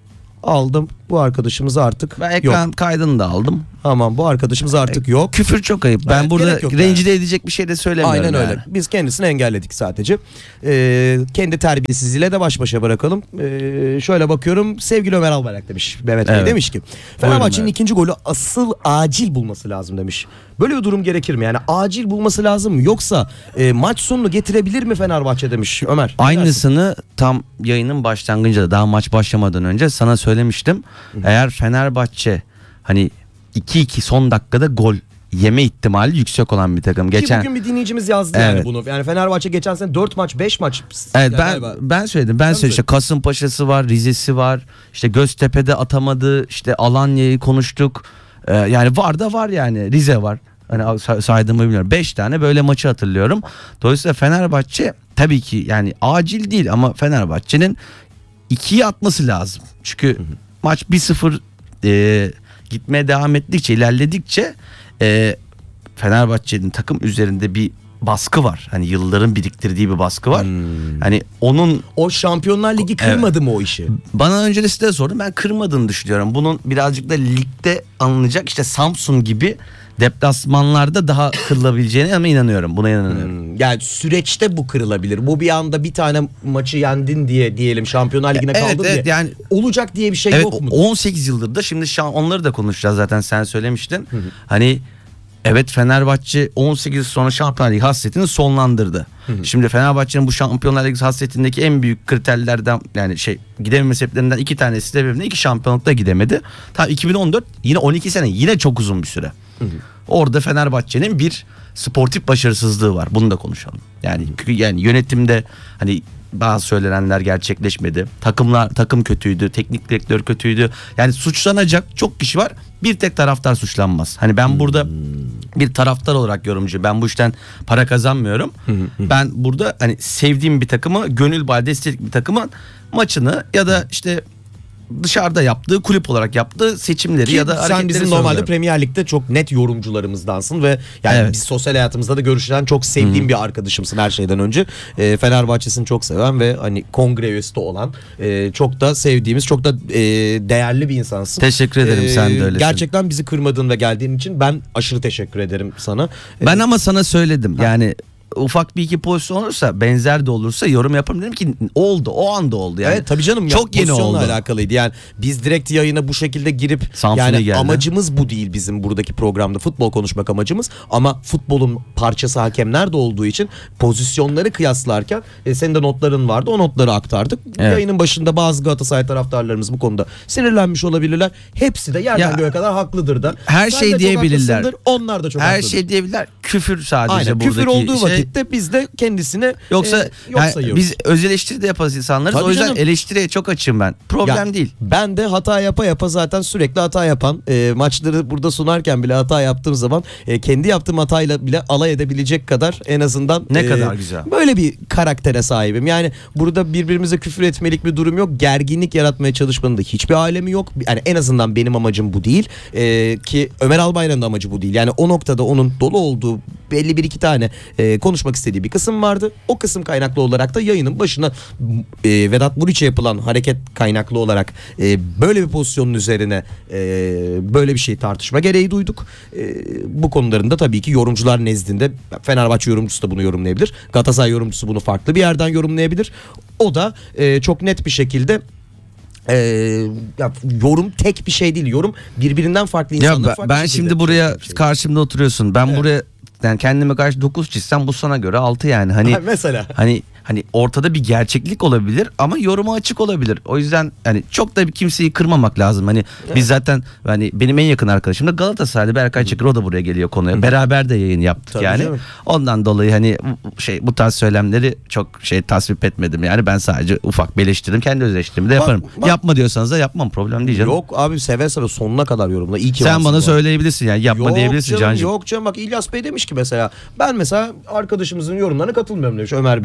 Speaker 3: aldım. Bu arkadaşımız artık
Speaker 4: Ben ekran
Speaker 3: yok.
Speaker 4: kaydını da aldım.
Speaker 3: Tamam, bu arkadaşımız artık yok.
Speaker 4: Küfür çok ayıp. Ben
Speaker 3: Evet,
Speaker 4: burada
Speaker 3: gerek yok
Speaker 4: rencide edecek bir şey de söylemiyorum.
Speaker 3: Aynen öyle.
Speaker 4: yani.
Speaker 3: Biz kendisini engelledik sadece. Ee, kendi terbiyesizliğiyle de baş başa bırakalım. Ee, şöyle bakıyorum. Sevgili Ömer Albayrak demiş. Mehmet Bey
Speaker 4: Evet.
Speaker 3: demiş ki Fenerbahçe'nin
Speaker 4: evet.
Speaker 3: ikinci golü asıl acil bulması lazım demiş. Böyle bir durum gerekir mi? Yani acil bulması lazım mı? Yoksa e, maç sonunu getirebilir mi Fenerbahçe demiş Ömer. Ne dersin?
Speaker 4: Aynısını tam yayının başlangıcında, daha maç başlamadan önce sana söylemiştim. Eğer Fenerbahçe hani iki iki son dakikada gol yeme ihtimali yüksek olan bir takım.
Speaker 3: Ki
Speaker 4: Geçen
Speaker 3: bugün bir dinleyicimiz yazdı yani
Speaker 4: Evet.
Speaker 3: bunu. Yani Fenerbahçe geçen sene dört maç beş maç.
Speaker 4: Evet ben
Speaker 3: galiba.
Speaker 4: ben söyledim. Ben söyledim işte Kasımpaşa'sı var, Rize'si var. İşte Göztepe'de atamadı. İşte Alanya'yı konuştuk. Ee, yani var da var yani. Rize var. Hani say- saydığımı bilmiyorum. beş tane böyle maçı hatırlıyorum. Dolayısıyla Fenerbahçe tabii ki yani acil değil ama Fenerbahçe'nin ikiye atması lazım. Çünkü maç bir sıfır e, gitmeye devam ettikçe, ilerledikçe e, Fenerbahçe'nin takım üzerinde bir baskı var. Hani yılların biriktirdiği bir baskı var. Hani onun
Speaker 3: O Şampiyonlar Ligi kırmadı mı o işi?
Speaker 4: bana öncesinde de sordum. Ben kırmadığını düşünüyorum. Bunun birazcık da ligde alınacak işte Samsun gibi deplasmanlarda daha kırılabileceğine ama inanıyorum. Buna inanıyorum.
Speaker 3: Hmm, Yani süreçte bu kırılabilir. Bu bir anda bir tane maçı yendin diye diyelim Şampiyonlar Ligi'ne
Speaker 4: Evet,
Speaker 3: kaldın
Speaker 4: evet,
Speaker 3: diye.
Speaker 4: yani-
Speaker 3: olacak diye bir şey
Speaker 4: Evet
Speaker 3: yok mu?
Speaker 4: on sekiz yıldır da şimdi şu an onları da konuşacağız zaten sen söylemiştin. Hani evet Fenerbahçe on sekiz yıl sonra Şampiyonlar Ligi hasretini sonlandırdı. Şimdi Fenerbahçe'nin bu Şampiyonlar Ligi hasretindeki en büyük kriterlerden yani şey gidememe sebeplerinden iki tanesi de iki şampiyonlukta gidemedi. Ta iki bin on dört yine on iki sene yine çok uzun bir süre. Orada Fenerbahçe'nin bir sportif başarısızlığı var. Bunu da konuşalım. Yani yani yönetimde hani bazı söylenenler gerçekleşmedi. Takımlar takım kötüydü, teknik direktör kötüydü. Yani suçlanacak çok kişi var. Bir tek taraftar suçlanmaz. Hani ben burada bir taraftar olarak yorumcu. Ben bu işten para kazanmıyorum. Ben burada hani sevdiğim bir takımı, gönül bağı destek bir takımın maçını ya da işte dışarıda yaptığı, kulüp olarak yaptığı seçimleri
Speaker 3: Ki
Speaker 4: ya da
Speaker 3: sen
Speaker 4: hareketleri
Speaker 3: bizim normalde
Speaker 4: sorguluyorum.
Speaker 3: Premier Lig'de çok net yorumcularımızdansın ve yani
Speaker 4: Evet.
Speaker 3: biz sosyal hayatımızda da görüşülen çok sevdiğim bir arkadaşımsın her şeyden önce. E, Fenerbahçe'sini çok seven ve hani kongre üyesi de olan e, çok da sevdiğimiz, çok da e, değerli bir insansın.
Speaker 4: Teşekkür ederim, sen de öylesin.
Speaker 3: Gerçekten bizi kırmadığın ve geldiğin için ben aşırı teşekkür ederim sana.
Speaker 4: Ben ama sana söyledim. Yani ufak bir iki pozisyon olursa, benzer de olursa yorum yaparım. Dedim ki oldu, o anda oldu yani.
Speaker 3: Evet tabii canım.
Speaker 4: Çok
Speaker 3: ya,
Speaker 4: yeni
Speaker 3: pozisyonla
Speaker 4: oldu.
Speaker 3: alakalıydı. Yani biz direkt yayına bu şekilde girip
Speaker 4: Samsun'a
Speaker 3: yani
Speaker 4: geldi.
Speaker 3: amacımız bu değil bizim buradaki programda futbol konuşmak amacımız ama futbolun parçası hakemler de olduğu için pozisyonları kıyaslarken e, senin de notların vardı, o notları aktardık.
Speaker 4: Evet.
Speaker 3: Yayının başında bazı Galatasaray taraftarlarımız bu konuda sinirlenmiş olabilirler. Hepsi de yerden
Speaker 4: Ya,
Speaker 3: göğe kadar haklıdır da.
Speaker 4: her
Speaker 3: Sen
Speaker 4: şey
Speaker 3: de çok
Speaker 4: diyebilirler.
Speaker 3: haklısındır, onlar da çok
Speaker 4: Her
Speaker 3: haklıdır.
Speaker 4: şey diyebilirler. Küfür sadece
Speaker 3: Aynen,
Speaker 4: buradaki
Speaker 3: küfür olduğu
Speaker 4: şey.
Speaker 3: vakitte biz de kendisine
Speaker 4: Yoksa,
Speaker 3: e, yok
Speaker 4: yani
Speaker 3: sayıyoruz.
Speaker 4: biz öz eleştiri de yaparız insanlarız.
Speaker 3: Tabii
Speaker 4: O yüzden
Speaker 3: canım.
Speaker 4: eleştiriye çok açığım ben. Problem
Speaker 3: Ya,
Speaker 4: değil.
Speaker 3: Ben de hata yapa yapa zaten sürekli hata yapan e, maçları burada sunarken bile hata yaptığım zaman e, kendi yaptığım hatayla bile alay edebilecek kadar en azından
Speaker 4: Ne kadar güzel.
Speaker 3: Böyle bir karaktere sahibim. Yani burada birbirimize küfür etmelik bir durum yok. Gerginlik yaratmaya çalışmanın da hiçbir alemi yok. Yani en azından benim amacım bu değil. E, ki Ömer Albayrak'ın da amacı bu değil. Yani o noktada onun dolu olduğu belli bir iki tane e, konuşmak istediği bir kısım vardı. O kısım kaynaklı olarak da yayının başına e, Vedat Muriç'e yapılan hareket kaynaklı olarak e, böyle bir pozisyonun üzerine e, böyle bir şey tartışma gereği duyduk. E, bu konuların da tabii ki yorumcular nezdinde Fenerbahçe yorumcusu da bunu yorumlayabilir. Galatasaray yorumcusu bunu farklı bir yerden yorumlayabilir. O da e, çok net bir şekilde Ee, ya yorum tek bir şey değil. Yorum birbirinden farklı
Speaker 4: Ya
Speaker 3: insanlar
Speaker 4: ben,
Speaker 3: farklı
Speaker 4: ben
Speaker 3: şekilde
Speaker 4: şimdi buraya
Speaker 3: çözülen bir şey.
Speaker 4: karşımda oturuyorsun. Ben
Speaker 3: Evet.
Speaker 4: buraya yani kendime karşı dokuz çizsem bu sana göre altı yani. Hani
Speaker 3: Ha, mesela.
Speaker 4: hani hani ortada bir gerçeklik olabilir ama yoruma açık olabilir. O yüzden hani çok da bir kimseyi kırmamak lazım. Hani biz zaten hani benim en yakın arkadaşım da Galatasaraylı Berkay Çakır, o da buraya geliyor konuya. Beraber de yayın yaptık
Speaker 3: Tabii
Speaker 4: yani.
Speaker 3: canım.
Speaker 4: Ondan dolayı hani şey bu tarz söylemleri çok şey tasvip etmedim. Yani ben sadece ufak bir eleştirim, kendi öz eleştirimi de yaparım.
Speaker 3: bak-
Speaker 4: Yapma diyorsanız da yapmam, problem değil canım.
Speaker 3: Yok abi, seve seve sonuna kadar yorumla. İyi ki
Speaker 4: Sen
Speaker 3: varsın
Speaker 4: bana
Speaker 3: bu arada.
Speaker 4: söyleyebilirsin yani yapma
Speaker 3: Yok
Speaker 4: diyebilirsin
Speaker 3: canım,
Speaker 4: Cancığım.
Speaker 3: Yok canım, bak İlyas Bey demiş ki mesela ben mesela arkadaşımızın yorumlarına katılmıyorum demiş, Ömer Bey'in, ama demiş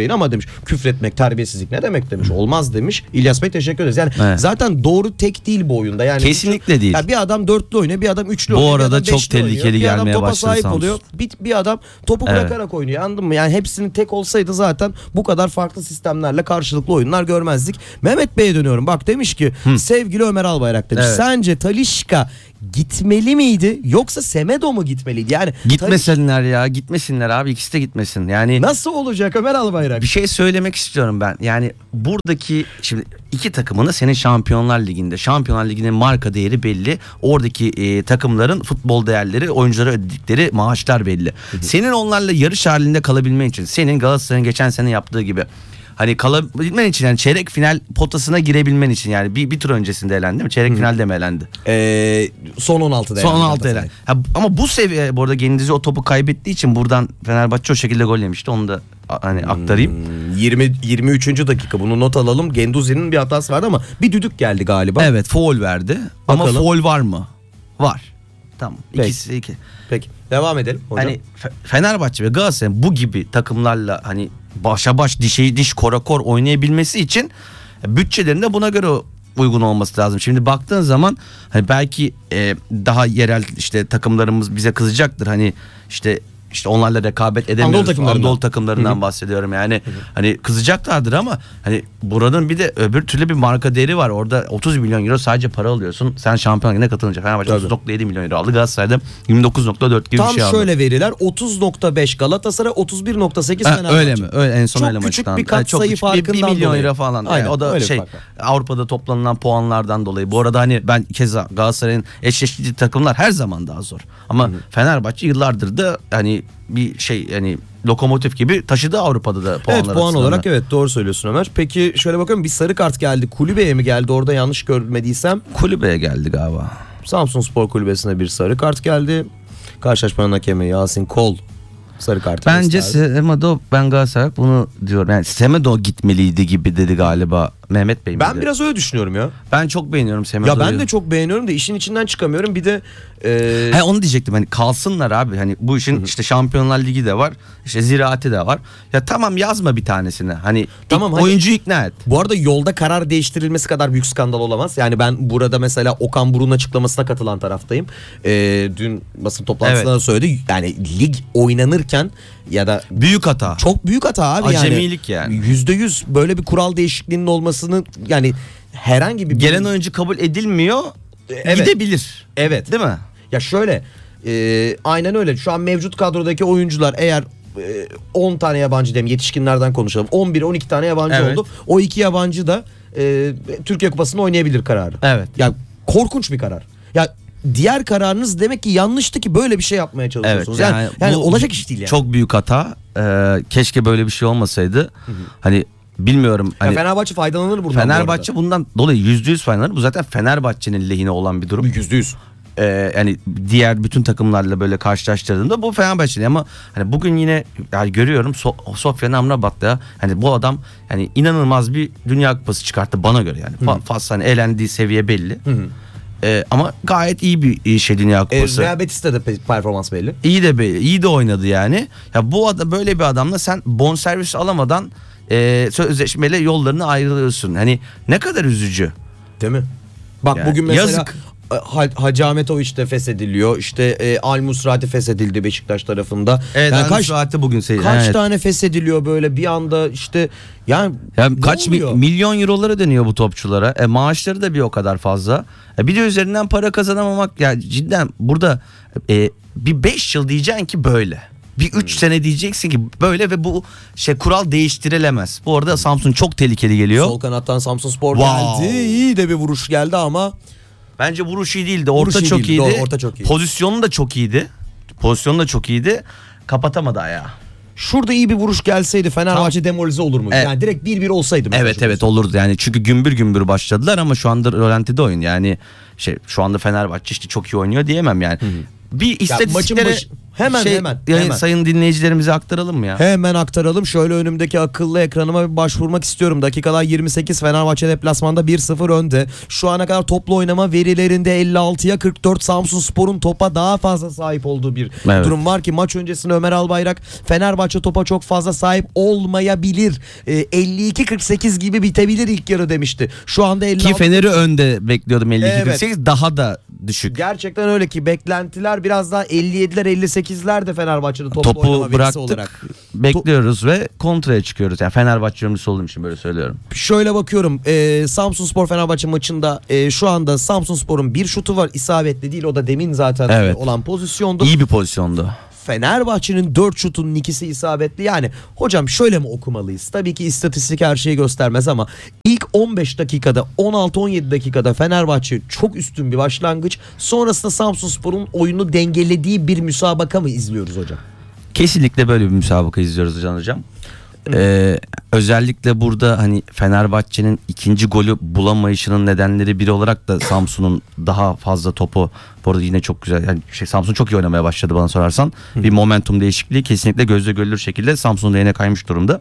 Speaker 3: Küfretmek, terbiyesizlik ne demek demiş. Olmaz demiş. İlyas Bey teşekkür ederiz. Yani
Speaker 4: Evet.
Speaker 3: zaten doğru tek değil bu oyunda. Yani
Speaker 4: Kesinlikle değil.
Speaker 3: Ya bir adam dörtlü oynuyor, bir adam üçlü
Speaker 4: Bu
Speaker 3: oynuyor. bir
Speaker 4: arada
Speaker 3: adam
Speaker 4: çok
Speaker 3: beşli oynuyor,
Speaker 4: tehlikeli
Speaker 3: bir adam
Speaker 4: gelmeye
Speaker 3: topa
Speaker 4: başladı
Speaker 3: sahip
Speaker 4: Samsun.
Speaker 3: oluyor. Bir, bir adam topu
Speaker 4: Evet.
Speaker 3: bırakarak oynuyor, anladın mı? Yani hepsinin tek olsaydı zaten bu kadar farklı sistemlerle karşılıklı oyunlar görmezdik. Mehmet Bey'e dönüyorum. Bak demiş ki sevgili Ömer Albayrak demiş.
Speaker 4: Evet.
Speaker 3: Sence Talisca gitmeli miydi yoksa Semedo mu gitmeliydi? Yani
Speaker 4: Gitmesinler ya, gitmesinler abi, ikisi de gitmesin. Yani
Speaker 3: Talisca nasıl olacak Ömer Albayrak?
Speaker 4: bir şey söylemek istiyorum ben. Yani buradaki şimdi iki takımın da senin Şampiyonlar Ligi'nde. Şampiyonlar Ligi'nin marka değeri belli. Oradaki e, takımların futbol değerleri, oyunculara ödedikleri maaşlar belli. Senin onlarla yarış halinde kalabilmen için, senin Galatasaray'ın geçen sene yaptığı gibi hani kalabilmen için, yani çeyrek final potasına girebilmen için, yani bir, bir tur öncesinde elendi değil mi? Çeyrek finalde mi elendi?
Speaker 3: Ee, son on altıda.
Speaker 4: Son
Speaker 3: yani
Speaker 4: on altı
Speaker 3: Galatasaray.
Speaker 4: elen. Ha, ama bu seviye, bu arada Gendizi o topu kaybettiği için buradan Fenerbahçe o şekilde gol yemişti. Onu da a- hani aktarayım.
Speaker 3: yirmi yirmi üçüncü dakika, bunu not alalım. Genduzi'nin bir hatası vardı ama bir düdük geldi galiba.
Speaker 4: Evet, foul verdi. Ama
Speaker 3: Bakalım.
Speaker 4: foul var mı? Var. Tamam.
Speaker 3: Peki.
Speaker 4: İkisi iki.
Speaker 3: Peki devam edelim hocam.
Speaker 4: Hani Fe- Fenerbahçe ve Galatasaray bu gibi takımlarla hani başa baş, dişe diş, kora kor oynayabilmesi için bütçelerinde buna göre uygun olması lazım. Şimdi baktığın zaman hani belki e, daha yerel işte takımlarımız bize kızacaktır. Hani işte işte onlarla rekabet edemiyoruz.
Speaker 3: Anadolu takımlarından.
Speaker 4: Anadolu takımlarından bahsediyorum yani. Hani kızacaklardır ama hani buranın bir de öbür türlü bir marka değeri var. Orada otuz milyon euro sadece para alıyorsun. Sen Şampiyonlar Ligi'ne katılınca Fenerbahçe otuz nokta yedi milyon euro aldı. Galatasaray'da yirmi dokuz nokta dört gibi
Speaker 3: Tam
Speaker 4: bir şey aldı.
Speaker 3: şöyle veriler: otuz nokta beş Galatasaray, otuz bir nokta sekiz
Speaker 4: Ha,
Speaker 3: Fenerbahçe.
Speaker 4: öyle mi? Öyle en son
Speaker 3: Çok
Speaker 4: öyle
Speaker 3: küçük
Speaker 4: maçtan.
Speaker 3: bir kat sayı
Speaker 4: küçük, bir-
Speaker 3: farkından
Speaker 4: bir milyon
Speaker 3: dolayı.
Speaker 4: euro falan.
Speaker 3: Aynen,
Speaker 4: Yani o da
Speaker 3: öyle bir
Speaker 4: şey
Speaker 3: fark var.
Speaker 4: Avrupa'da toplanılan puanlardan dolayı. Bu arada hani ben keza Galatasaray'ın eşleştiği takımlar her zaman daha zor. Ama Fenerbahçe yıllardır da hani bir şey, yani lokomotif gibi taşıdı Avrupa'da da puanlar
Speaker 3: Evet, puan
Speaker 4: açısından
Speaker 3: olarak
Speaker 4: da.
Speaker 3: evet, doğru söylüyorsun Ömer. Peki şöyle bakalım, bir sarı kart geldi. Kulübeye mi geldi? Orada yanlış görmediysem
Speaker 4: Kulübeye geldi galiba.
Speaker 3: Samsunspor Kulübesi'ne bir sarı kart geldi. Karşılaşmanın hakemi Yasin Kol sarı kart
Speaker 4: Bence
Speaker 3: gösterdi.
Speaker 4: Semedo, ben Galatasaray bunu diyorum. Yani Semedo gitmeliydi gibi dedi galiba Mehmet Bey.
Speaker 3: Ben
Speaker 4: miydi?
Speaker 3: biraz öyle düşünüyorum ya.
Speaker 4: ben çok beğeniyorum Semedo'yu.
Speaker 3: Ya ben de çok beğeniyorum da işin içinden çıkamıyorum. Bir de e,
Speaker 4: He, onu diyecektim, hani kalsınlar abi, hani bu işin işte Şampiyonlar Ligi de var, işte Ziraati de var. Ya tamam, yazma bir tanesini, hani
Speaker 3: Tamam,
Speaker 4: ik-
Speaker 3: hani-
Speaker 4: oyuncuyu ikna et.
Speaker 3: bu arada yolda karar değiştirilmesi kadar büyük skandal olamaz. Yani ben burada mesela Okan Buruk'un açıklamasına katılan taraftayım. E, dün basın toplantısında
Speaker 4: Evet.
Speaker 3: da söyledi. Yani lig oynanırken ya da
Speaker 4: Büyük hata.
Speaker 3: çok büyük hata abi.
Speaker 4: Acemilik yani.
Speaker 3: Yüzde yüz böyle bir kural değişikliğinin olmasını, yani herhangi bir
Speaker 4: Gelen oyuncu kabul edilmiyor,
Speaker 3: Evet.
Speaker 4: gidebilir.
Speaker 3: Evet.
Speaker 4: Değil mi?
Speaker 3: Ya şöyle, e, aynen öyle. Şu an mevcut kadrodaki oyuncular eğer e, on tane yabancı diyeyim, yetişkinlerden konuşalım. on bir on iki tane yabancı
Speaker 4: Evet.
Speaker 3: oldu. O iki yabancı da e, Türkiye Kupası'nda oynayabilir kararı.
Speaker 4: Evet.
Speaker 3: Ya korkunç bir karar. Ya diğer kararınız demek ki yanlıştı ki böyle bir şey yapmaya
Speaker 4: Evet.
Speaker 3: çalışıyorsunuz. yani yani
Speaker 4: bu
Speaker 3: olacak iş değil yani.
Speaker 4: Çok büyük hata. Ee, keşke böyle bir şey olmasaydı. Hani bilmiyorum.
Speaker 3: Ya
Speaker 4: Hani
Speaker 3: Fenerbahçe faydalanır buradan.
Speaker 4: Fenerbahçe bundan dolayı yüzde yüz faydalanır. Bu zaten Fenerbahçe'nin lehine olan bir durum.
Speaker 3: yüzde yüz.
Speaker 4: Ee, yani diğer bütün takımlarla böyle karşılaştırdığımda bu Fenerbahçe'nin, ama hani bugün yine yani görüyorum so- Sofyan Amrabat'ta hani bu adam yani inanılmaz bir Dünya Kupası çıkarttı bana göre yani. Fa- Fas hani elendiği seviye belli. Ee, ama gayet iyi bir şey Dünya
Speaker 3: E,
Speaker 4: Kupası.
Speaker 3: Real Betis'te de pe- performans belli.
Speaker 4: İyi de be- iyi de oynadı yani. Ya bu adam, böyle bir adamla sen bonservis alamadan e, sözleşmeyle yollarını ayrılıyorsun. Hani ne kadar üzücü.
Speaker 3: Değil mi? Bak
Speaker 4: Yani
Speaker 3: bugün mesela
Speaker 4: yazık.
Speaker 3: Ha- Hacı Ahmetoviç de feshediliyor. İşte e, Al Musrati feshedildi Beşiktaş tarafında.
Speaker 4: Evet,
Speaker 3: Yani
Speaker 4: yani
Speaker 3: kaç
Speaker 4: saati bugün seyir.
Speaker 3: kaç
Speaker 4: Evet.
Speaker 3: tane feshediliyor böyle bir anda, işte yani
Speaker 4: Ya
Speaker 3: ne
Speaker 4: kaç mi-
Speaker 3: oluyor?
Speaker 4: milyon eurolara dönüyor bu topçulara. E, maaşları da bir o kadar fazla. E, bir de üzerinden para kazanamamak, ya cidden burada e, bir beş yıl diyeceksin ki böyle. Bir üç sene diyeceksin ki böyle ve bu şey kural değiştirilemez. Bu arada Samsun çok tehlikeli geliyor.
Speaker 3: Sol kanattan Samsunspor
Speaker 4: Wow.
Speaker 3: geldi. İyi de bir vuruş geldi ama
Speaker 4: Bence vuruş iyi değildi. Orta
Speaker 3: Vuruş iyi
Speaker 4: çok
Speaker 3: değildi,
Speaker 4: iyiydi.
Speaker 3: doğru, orta çok iyiydi.
Speaker 4: Pozisyonu da çok iyiydi. Pozisyonu da çok iyiydi. Kapatamadı ayağı.
Speaker 3: şurada iyi bir vuruş gelseydi Fenerbahçe demoralize olur mu?
Speaker 4: Evet.
Speaker 3: Yani direkt bir bir olsaydı. mesela
Speaker 4: Evet
Speaker 3: şu
Speaker 4: evet
Speaker 3: pozisyon.
Speaker 4: olurdu yani, çünkü gümbür gümbür başladılar ama şu anda rölantide oyun, yani şey şu anda Fenerbahçe işte çok iyi oynuyor diyemem yani. Bir
Speaker 3: Ya maçın
Speaker 4: istatistiklere
Speaker 3: başı- Hemen
Speaker 4: şey,
Speaker 3: hemen.
Speaker 4: yani
Speaker 3: hemen.
Speaker 4: sayın dinleyicilerimize aktaralım mı ya?
Speaker 3: Hemen aktaralım. Şöyle önümdeki akıllı ekranıma bir başvurmak istiyorum. Dakikalar yirmi sekiz, Fenerbahçe deplasmanda bir sıfır önde. Şu ana kadar toplu oynama verilerinde elli altıya kırk dört Samsunspor'un topa daha fazla sahip olduğu bir
Speaker 4: Evet.
Speaker 3: durum var ki maç öncesinde Ömer Albayrak Fenerbahçe topa çok fazla sahip olmayabilir. Ee, elli iki kırk sekiz gibi bitebilir ilk yarı demişti. Şu anda elli altı.
Speaker 4: Ki Fener'i önde bekliyordum elli iki kırk sekiz,
Speaker 3: Evet.
Speaker 4: daha da düşük.
Speaker 3: Gerçekten öyle ki beklentiler biraz daha elli yediler elli sekizler de Fenerbahçe'de toplu oynama
Speaker 4: Topu
Speaker 3: verisi
Speaker 4: bıraktık,
Speaker 3: olarak.
Speaker 4: bekliyoruz ve kontraya çıkıyoruz. Yani Fenerbahçe yorumcusu olduğum için böyle söylüyorum.
Speaker 3: Şöyle bakıyorum, e, Samsunspor Fenerbahçe maçında e, şu anda Samsunspor'un bir şutu var, isabetli değil, o da demin zaten
Speaker 4: Evet.
Speaker 3: olan pozisyondu.
Speaker 4: İyi bir pozisyondu.
Speaker 3: Fenerbahçe'nin dört şutunun ikisi isabetli. Yani hocam şöyle mi okumalıyız? Tabii ki istatistik her şeyi göstermez ama ilk on beş dakikada, on altı on yedi dakikada Fenerbahçe çok üstün bir başlangıç. Sonrasında Samsunspor'un oyunu dengelediği bir müsabaka mı izliyoruz hocam?
Speaker 4: Kesinlikle böyle bir müsabaka izliyoruz Can Hocam. Ee, özellikle burada hani Fenerbahçe'nin ikinci golü bulamayışının nedenleri biri olarak da Samsun'un daha fazla topu, bu arada yine çok güzel, yani şey, Samsun çok iyi oynamaya başladı bana sorarsan. Bir momentum değişikliği kesinlikle gözle görülür şekilde Samsun'un lehine kaymış durumda.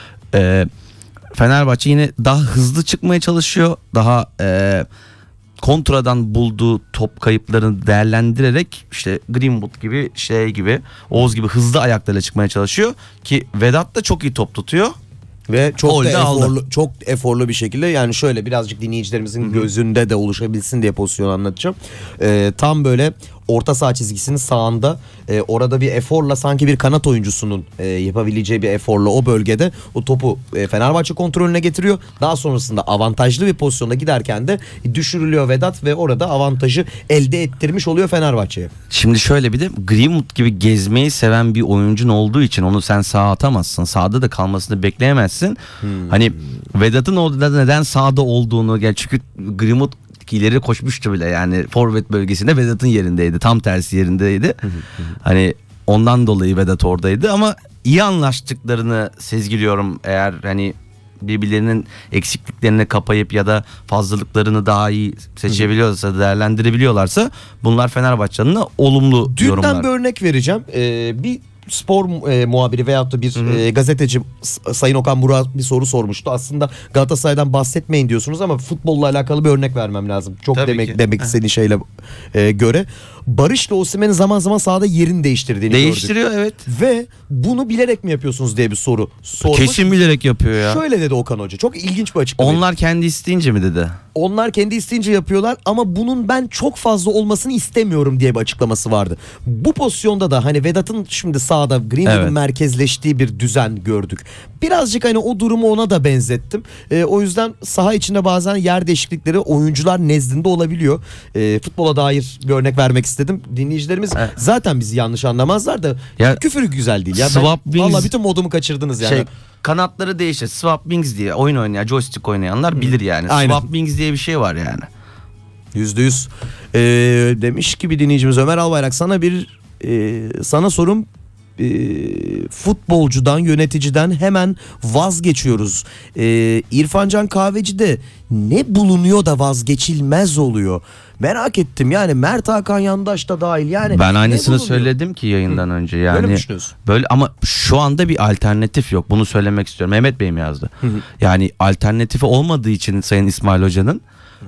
Speaker 4: Ee, Fenerbahçe yine daha hızlı çıkmaya çalışıyor. Daha e, kontradan bulduğu top kayıplarını değerlendirerek işte Greenwood gibi, şey gibi, Oğuz gibi hızlı ayaklarla çıkmaya çalışıyor ki Vedat da çok iyi top tutuyor.
Speaker 3: Ve çok
Speaker 4: Gol
Speaker 3: da
Speaker 4: de aldı.
Speaker 3: eforlu, çok eforlu bir şekilde, yani şöyle birazcık dinleyicilerimizin gözünde de oluşabilsin diye pozisyonu anlatacağım. Ee, tam böyle orta saha çizgisinin sağında, e, orada bir eforla, sanki bir kanat oyuncusunun e, yapabileceği bir eforla o bölgede o topu e, Fenerbahçe kontrolüne getiriyor. Daha sonrasında avantajlı bir pozisyonda giderken de düşürülüyor Vedat ve orada avantajı elde ettirmiş oluyor Fenerbahçe'ye.
Speaker 4: Şimdi şöyle, bir de Greenwood gibi gezmeyi seven bir oyuncun olduğu için onu sen sağa atamazsın. Sağda da kalmasını bekleyemezsin. Hani Vedat'ın orada neden sağda olduğunu, gel çünkü Greenwood ileri koşmuştu bile, yani forvet bölgesinde Vedat'ın yerindeydi, tam tersi yerindeydi. Hani ondan dolayı Vedat oradaydı ama iyi anlaştıklarını sezgiliyorum. Eğer hani birbirlerinin eksikliklerini kapayıp ya da fazlalıklarını daha iyi seçebiliyorsa, değerlendirebiliyorlarsa bunlar Fenerbahçe'nin olumlu
Speaker 3: Dünden
Speaker 4: yorumlar.
Speaker 3: bir örnek vereceğim. Ee, bir spor e, muhabiri veyahut da bir e, gazeteci S- Sayın Okan Burak'a bir soru sormuştu. Aslında Galatasaray'dan bahsetmeyin diyorsunuz ama futbolla alakalı bir örnek vermem lazım. Çok
Speaker 4: Tabii
Speaker 3: demek
Speaker 4: ki.
Speaker 3: demek istediğin şeyle e, göre. Barış'la Osimhen'in zaman zaman sahada yerini değiştirdiğini gördük.
Speaker 4: Değiştiriyor, evet.
Speaker 3: Ve bunu bilerek mi yapıyorsunuz diye bir soru sormuş.
Speaker 4: Kesin bilerek yapıyor ya.
Speaker 3: Şöyle dedi Okan Hoca. Çok ilginç bir açıklama.
Speaker 4: Onlar kendi isteyince mi dedi?
Speaker 3: Onlar kendi isteyince yapıyorlar ama bunun ben çok fazla olmasını istemiyorum diye bir açıklaması vardı. Bu pozisyonda da hani Vedat'ın şimdi sağda, Greenwood'un
Speaker 4: Evet.
Speaker 3: merkezleştiği bir düzen gördük. Birazcık hani o durumu ona da benzettim. Ee, o yüzden saha içinde bazen yer değişiklikleri oyuncular nezdinde olabiliyor. Ee, futbola dair bir örnek vermek istedim. Dinleyicilerimiz
Speaker 4: Evet.
Speaker 3: zaten bizi yanlış anlamazlar da
Speaker 4: Ya,
Speaker 3: küfür güzel değil. Ya
Speaker 4: swap
Speaker 3: ben,
Speaker 4: wings-
Speaker 3: vallahi bütün modumu kaçırdınız yani.
Speaker 4: Şey, kanatları değişir. Swap wings diye oyun oynayan, joystick oynayanlar bilir yani.
Speaker 3: Aynen.
Speaker 4: Swap wings diye bir şey var yani.
Speaker 3: Yüzde yüz. Ee, demiş ki bir dinleyicimiz, Ömer Albayrak, sana bir e, sana sorum, e, futbolcudan, yöneticiden hemen vazgeçiyoruz. E, İrfan Can Kahveci'de ne bulunuyor da vazgeçilmez oluyor? Merak ettim yani, Mert Hakan Yandaş da dahil yani.
Speaker 4: Ben
Speaker 3: ne
Speaker 4: aynısını
Speaker 3: bulunuyor?
Speaker 4: söyledim ki yayından önce yani.
Speaker 3: Böyle mi düşünüyorsun?
Speaker 4: Böyle, ama şu anda bir alternatif yok. Bunu söylemek istiyorum. Mehmet Bey mi yazdı? Yani alternatifi olmadığı için Sayın İsmail Hoca'nın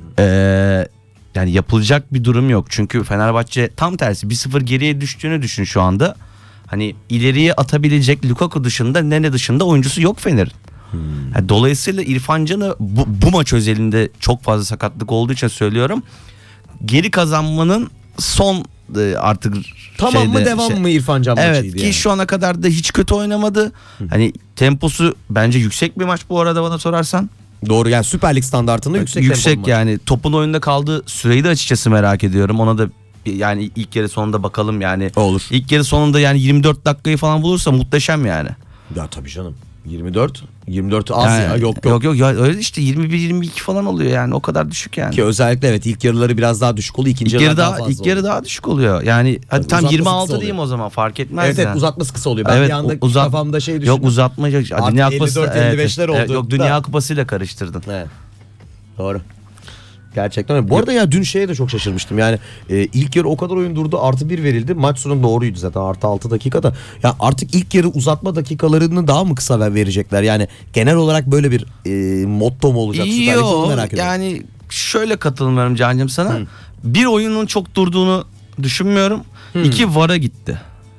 Speaker 4: eee yani yapılacak bir durum yok. Çünkü Fenerbahçe tam tersi bir sıfır geriye düştüğünü düşün şu anda. Hani ileriye atabilecek Lukaku dışında, Nene dışında oyuncusu yok Fener'in. Yani dolayısıyla İrfan Can'ı bu, bu maç özelinde çok fazla sakatlık olduğu için söylüyorum. Geri kazanmanın son e, artık
Speaker 3: Tamam mı,
Speaker 4: şeyde-
Speaker 3: devam
Speaker 4: şey-
Speaker 3: mı İrfan Can
Speaker 4: Evet
Speaker 3: maçıydı
Speaker 4: ki
Speaker 3: yani?
Speaker 4: şu ana kadar da hiç kötü oynamadı. Hani temposu bence yüksek bir maç bu arada, bana sorarsan.
Speaker 3: Doğru, yani Süper Lig standartında yüksek,
Speaker 4: Yüksek
Speaker 3: tempolu maç.
Speaker 4: yani. Topun oyunda kaldığı süreyi de açıkçası merak ediyorum. Ona da yani ilk yarı sonunda bakalım yani.
Speaker 3: Olur.
Speaker 4: İlk yarı sonunda yani yirmi dört dakikayı falan bulursa muhteşem yani.
Speaker 3: Ya tabii canım. yirmi dört yirmi dört az
Speaker 4: Yani
Speaker 3: ya, yok yok.
Speaker 4: Yok yok ya, öyle işte yirmi bir yirmi iki falan oluyor yani, o kadar düşük yani.
Speaker 3: Ki özellikle evet, ilk yarıları biraz daha düşük oluyor. İkinci
Speaker 4: İlk yarı
Speaker 3: yarılar daha
Speaker 4: daha,
Speaker 3: fazla
Speaker 4: ilk yarı
Speaker 3: oluyor.
Speaker 4: daha düşük oluyor. Yani hadi tam
Speaker 3: uzatması
Speaker 4: yirmi
Speaker 3: kısa
Speaker 4: altı
Speaker 3: oluyor.
Speaker 4: diyeyim o zaman, fark etmez
Speaker 3: Evet
Speaker 4: yani.
Speaker 3: evet, uzatması kısa oluyor. Ben
Speaker 4: Evet,
Speaker 3: bir anda
Speaker 4: uzat-
Speaker 3: kafamda şey düşündüm.
Speaker 4: Yok uzatma yok. Dünya
Speaker 3: elli
Speaker 4: Kupası
Speaker 3: dört elli beşler
Speaker 4: evet,
Speaker 3: oldu
Speaker 4: yok Dünya
Speaker 3: da.
Speaker 4: Kupası'yla karıştırdın.
Speaker 3: Evet. Doğru. Gerçekten öyle. Bu arada ya dün şeye de çok şaşırmıştım. Yani e, ilk yarı o kadar oyun durdu. Artı bir verildi. Maç sonu doğruydu zaten. Artı altı dakikada. Ya artık ilk yarı uzatma dakikalarını daha mı kısa ver- verecekler? Yani genel olarak böyle bir e, motto mu olacak? Süper Lig'de onu
Speaker 4: Yok
Speaker 3: merak ediyorum.
Speaker 4: yani şöyle katılmıyorum Can'cığım sana. Bir oyunun çok durduğunu düşünmüyorum. İki VAR'a gitti.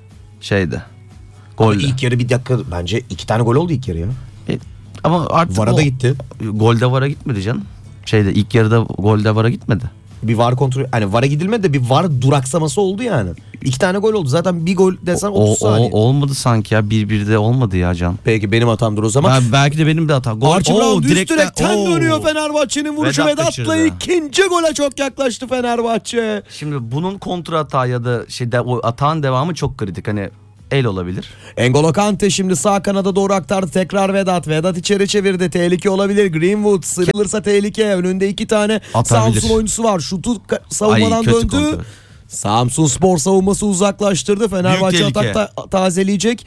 Speaker 4: Şeyde.
Speaker 3: Ama
Speaker 4: Golde.
Speaker 3: ilk yarı bir dakika bence iki tane gol oldu ilk yarı ya.
Speaker 4: E, ama artık
Speaker 3: VAR'a
Speaker 4: o-
Speaker 3: da gitti.
Speaker 4: Golde VAR'a gitmedi canım. Şeyde ilk yarıda golde VAR'a gitmedi.
Speaker 3: Bir var kontrol, hani VAR'a gidilmedi de bir var duraksaması oldu yani. İki tane gol oldu. Zaten bir gol desen
Speaker 4: O,
Speaker 3: otuz saniye.
Speaker 4: o- olmadı sanki ya. Bir birde olmadı ya Can.
Speaker 3: Peki benim hatamdır o zaman.
Speaker 4: Ya belki de benim de hatam. Gol.
Speaker 3: Archie
Speaker 4: Oo,
Speaker 3: Brown düz
Speaker 4: direkten-
Speaker 3: direkten
Speaker 4: Oo.
Speaker 3: dönüyor Fenerbahçe'nin vuruşu.
Speaker 4: Vedat
Speaker 3: Vedat'la
Speaker 4: kaçırdı.
Speaker 3: ikinci gole çok yaklaştı Fenerbahçe.
Speaker 4: Şimdi bunun kontra hata ya da şey de, o atağın devamı çok kritik. Hani el olabilir.
Speaker 3: N'Golo Kante şimdi sağ kanada doğru aktardı. Tekrar Vedat. Vedat içeri çevirdi. Tehlike olabilir. Greenwood sıyrılırsa tehlike. Önünde iki tane
Speaker 4: Atabilir.
Speaker 3: Samsun oyuncusu var. Şutu ka- savunmadan
Speaker 4: Ay, kötü
Speaker 3: döndü.
Speaker 4: kontrol.
Speaker 3: Samsun Spor savunması uzaklaştırdı. Fenerbahçe
Speaker 4: Büyük tehlike.
Speaker 3: atakta tazeleyecek.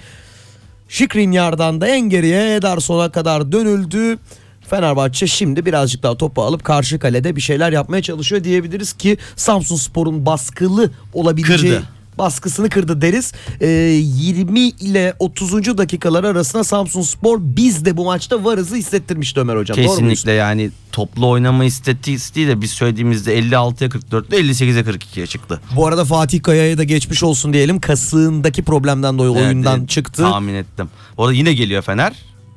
Speaker 3: Skriniar'dan da en geriye Ederson'a kadar dönüldü. Fenerbahçe şimdi birazcık daha topu alıp karşı kalede bir şeyler yapmaya çalışıyor diyebiliriz ki Samsun Spor'un baskılı olabileceği
Speaker 4: Kırdı.
Speaker 3: baskısını kırdı deriz. Ee, yirmi ile otuzuncu dakikalar arasında Samsun Spor biz de bu maçta varızı hissettirmişti Ömer Hocam. Doğru muyuz?
Speaker 4: Kesinlikle yani toplu oynama istatistiği de biz söylediğimizde elli altıya kırk dörtte elli sekize kırk ikiye çıktı.
Speaker 3: Bu arada Fatih Kaya'ya da geçmiş olsun diyelim. Kasığındaki problemden dolayı
Speaker 4: Evet,
Speaker 3: oyundan
Speaker 4: evet,
Speaker 3: çıktı.
Speaker 4: Tahmin ettim. Orada yine geliyor Fener.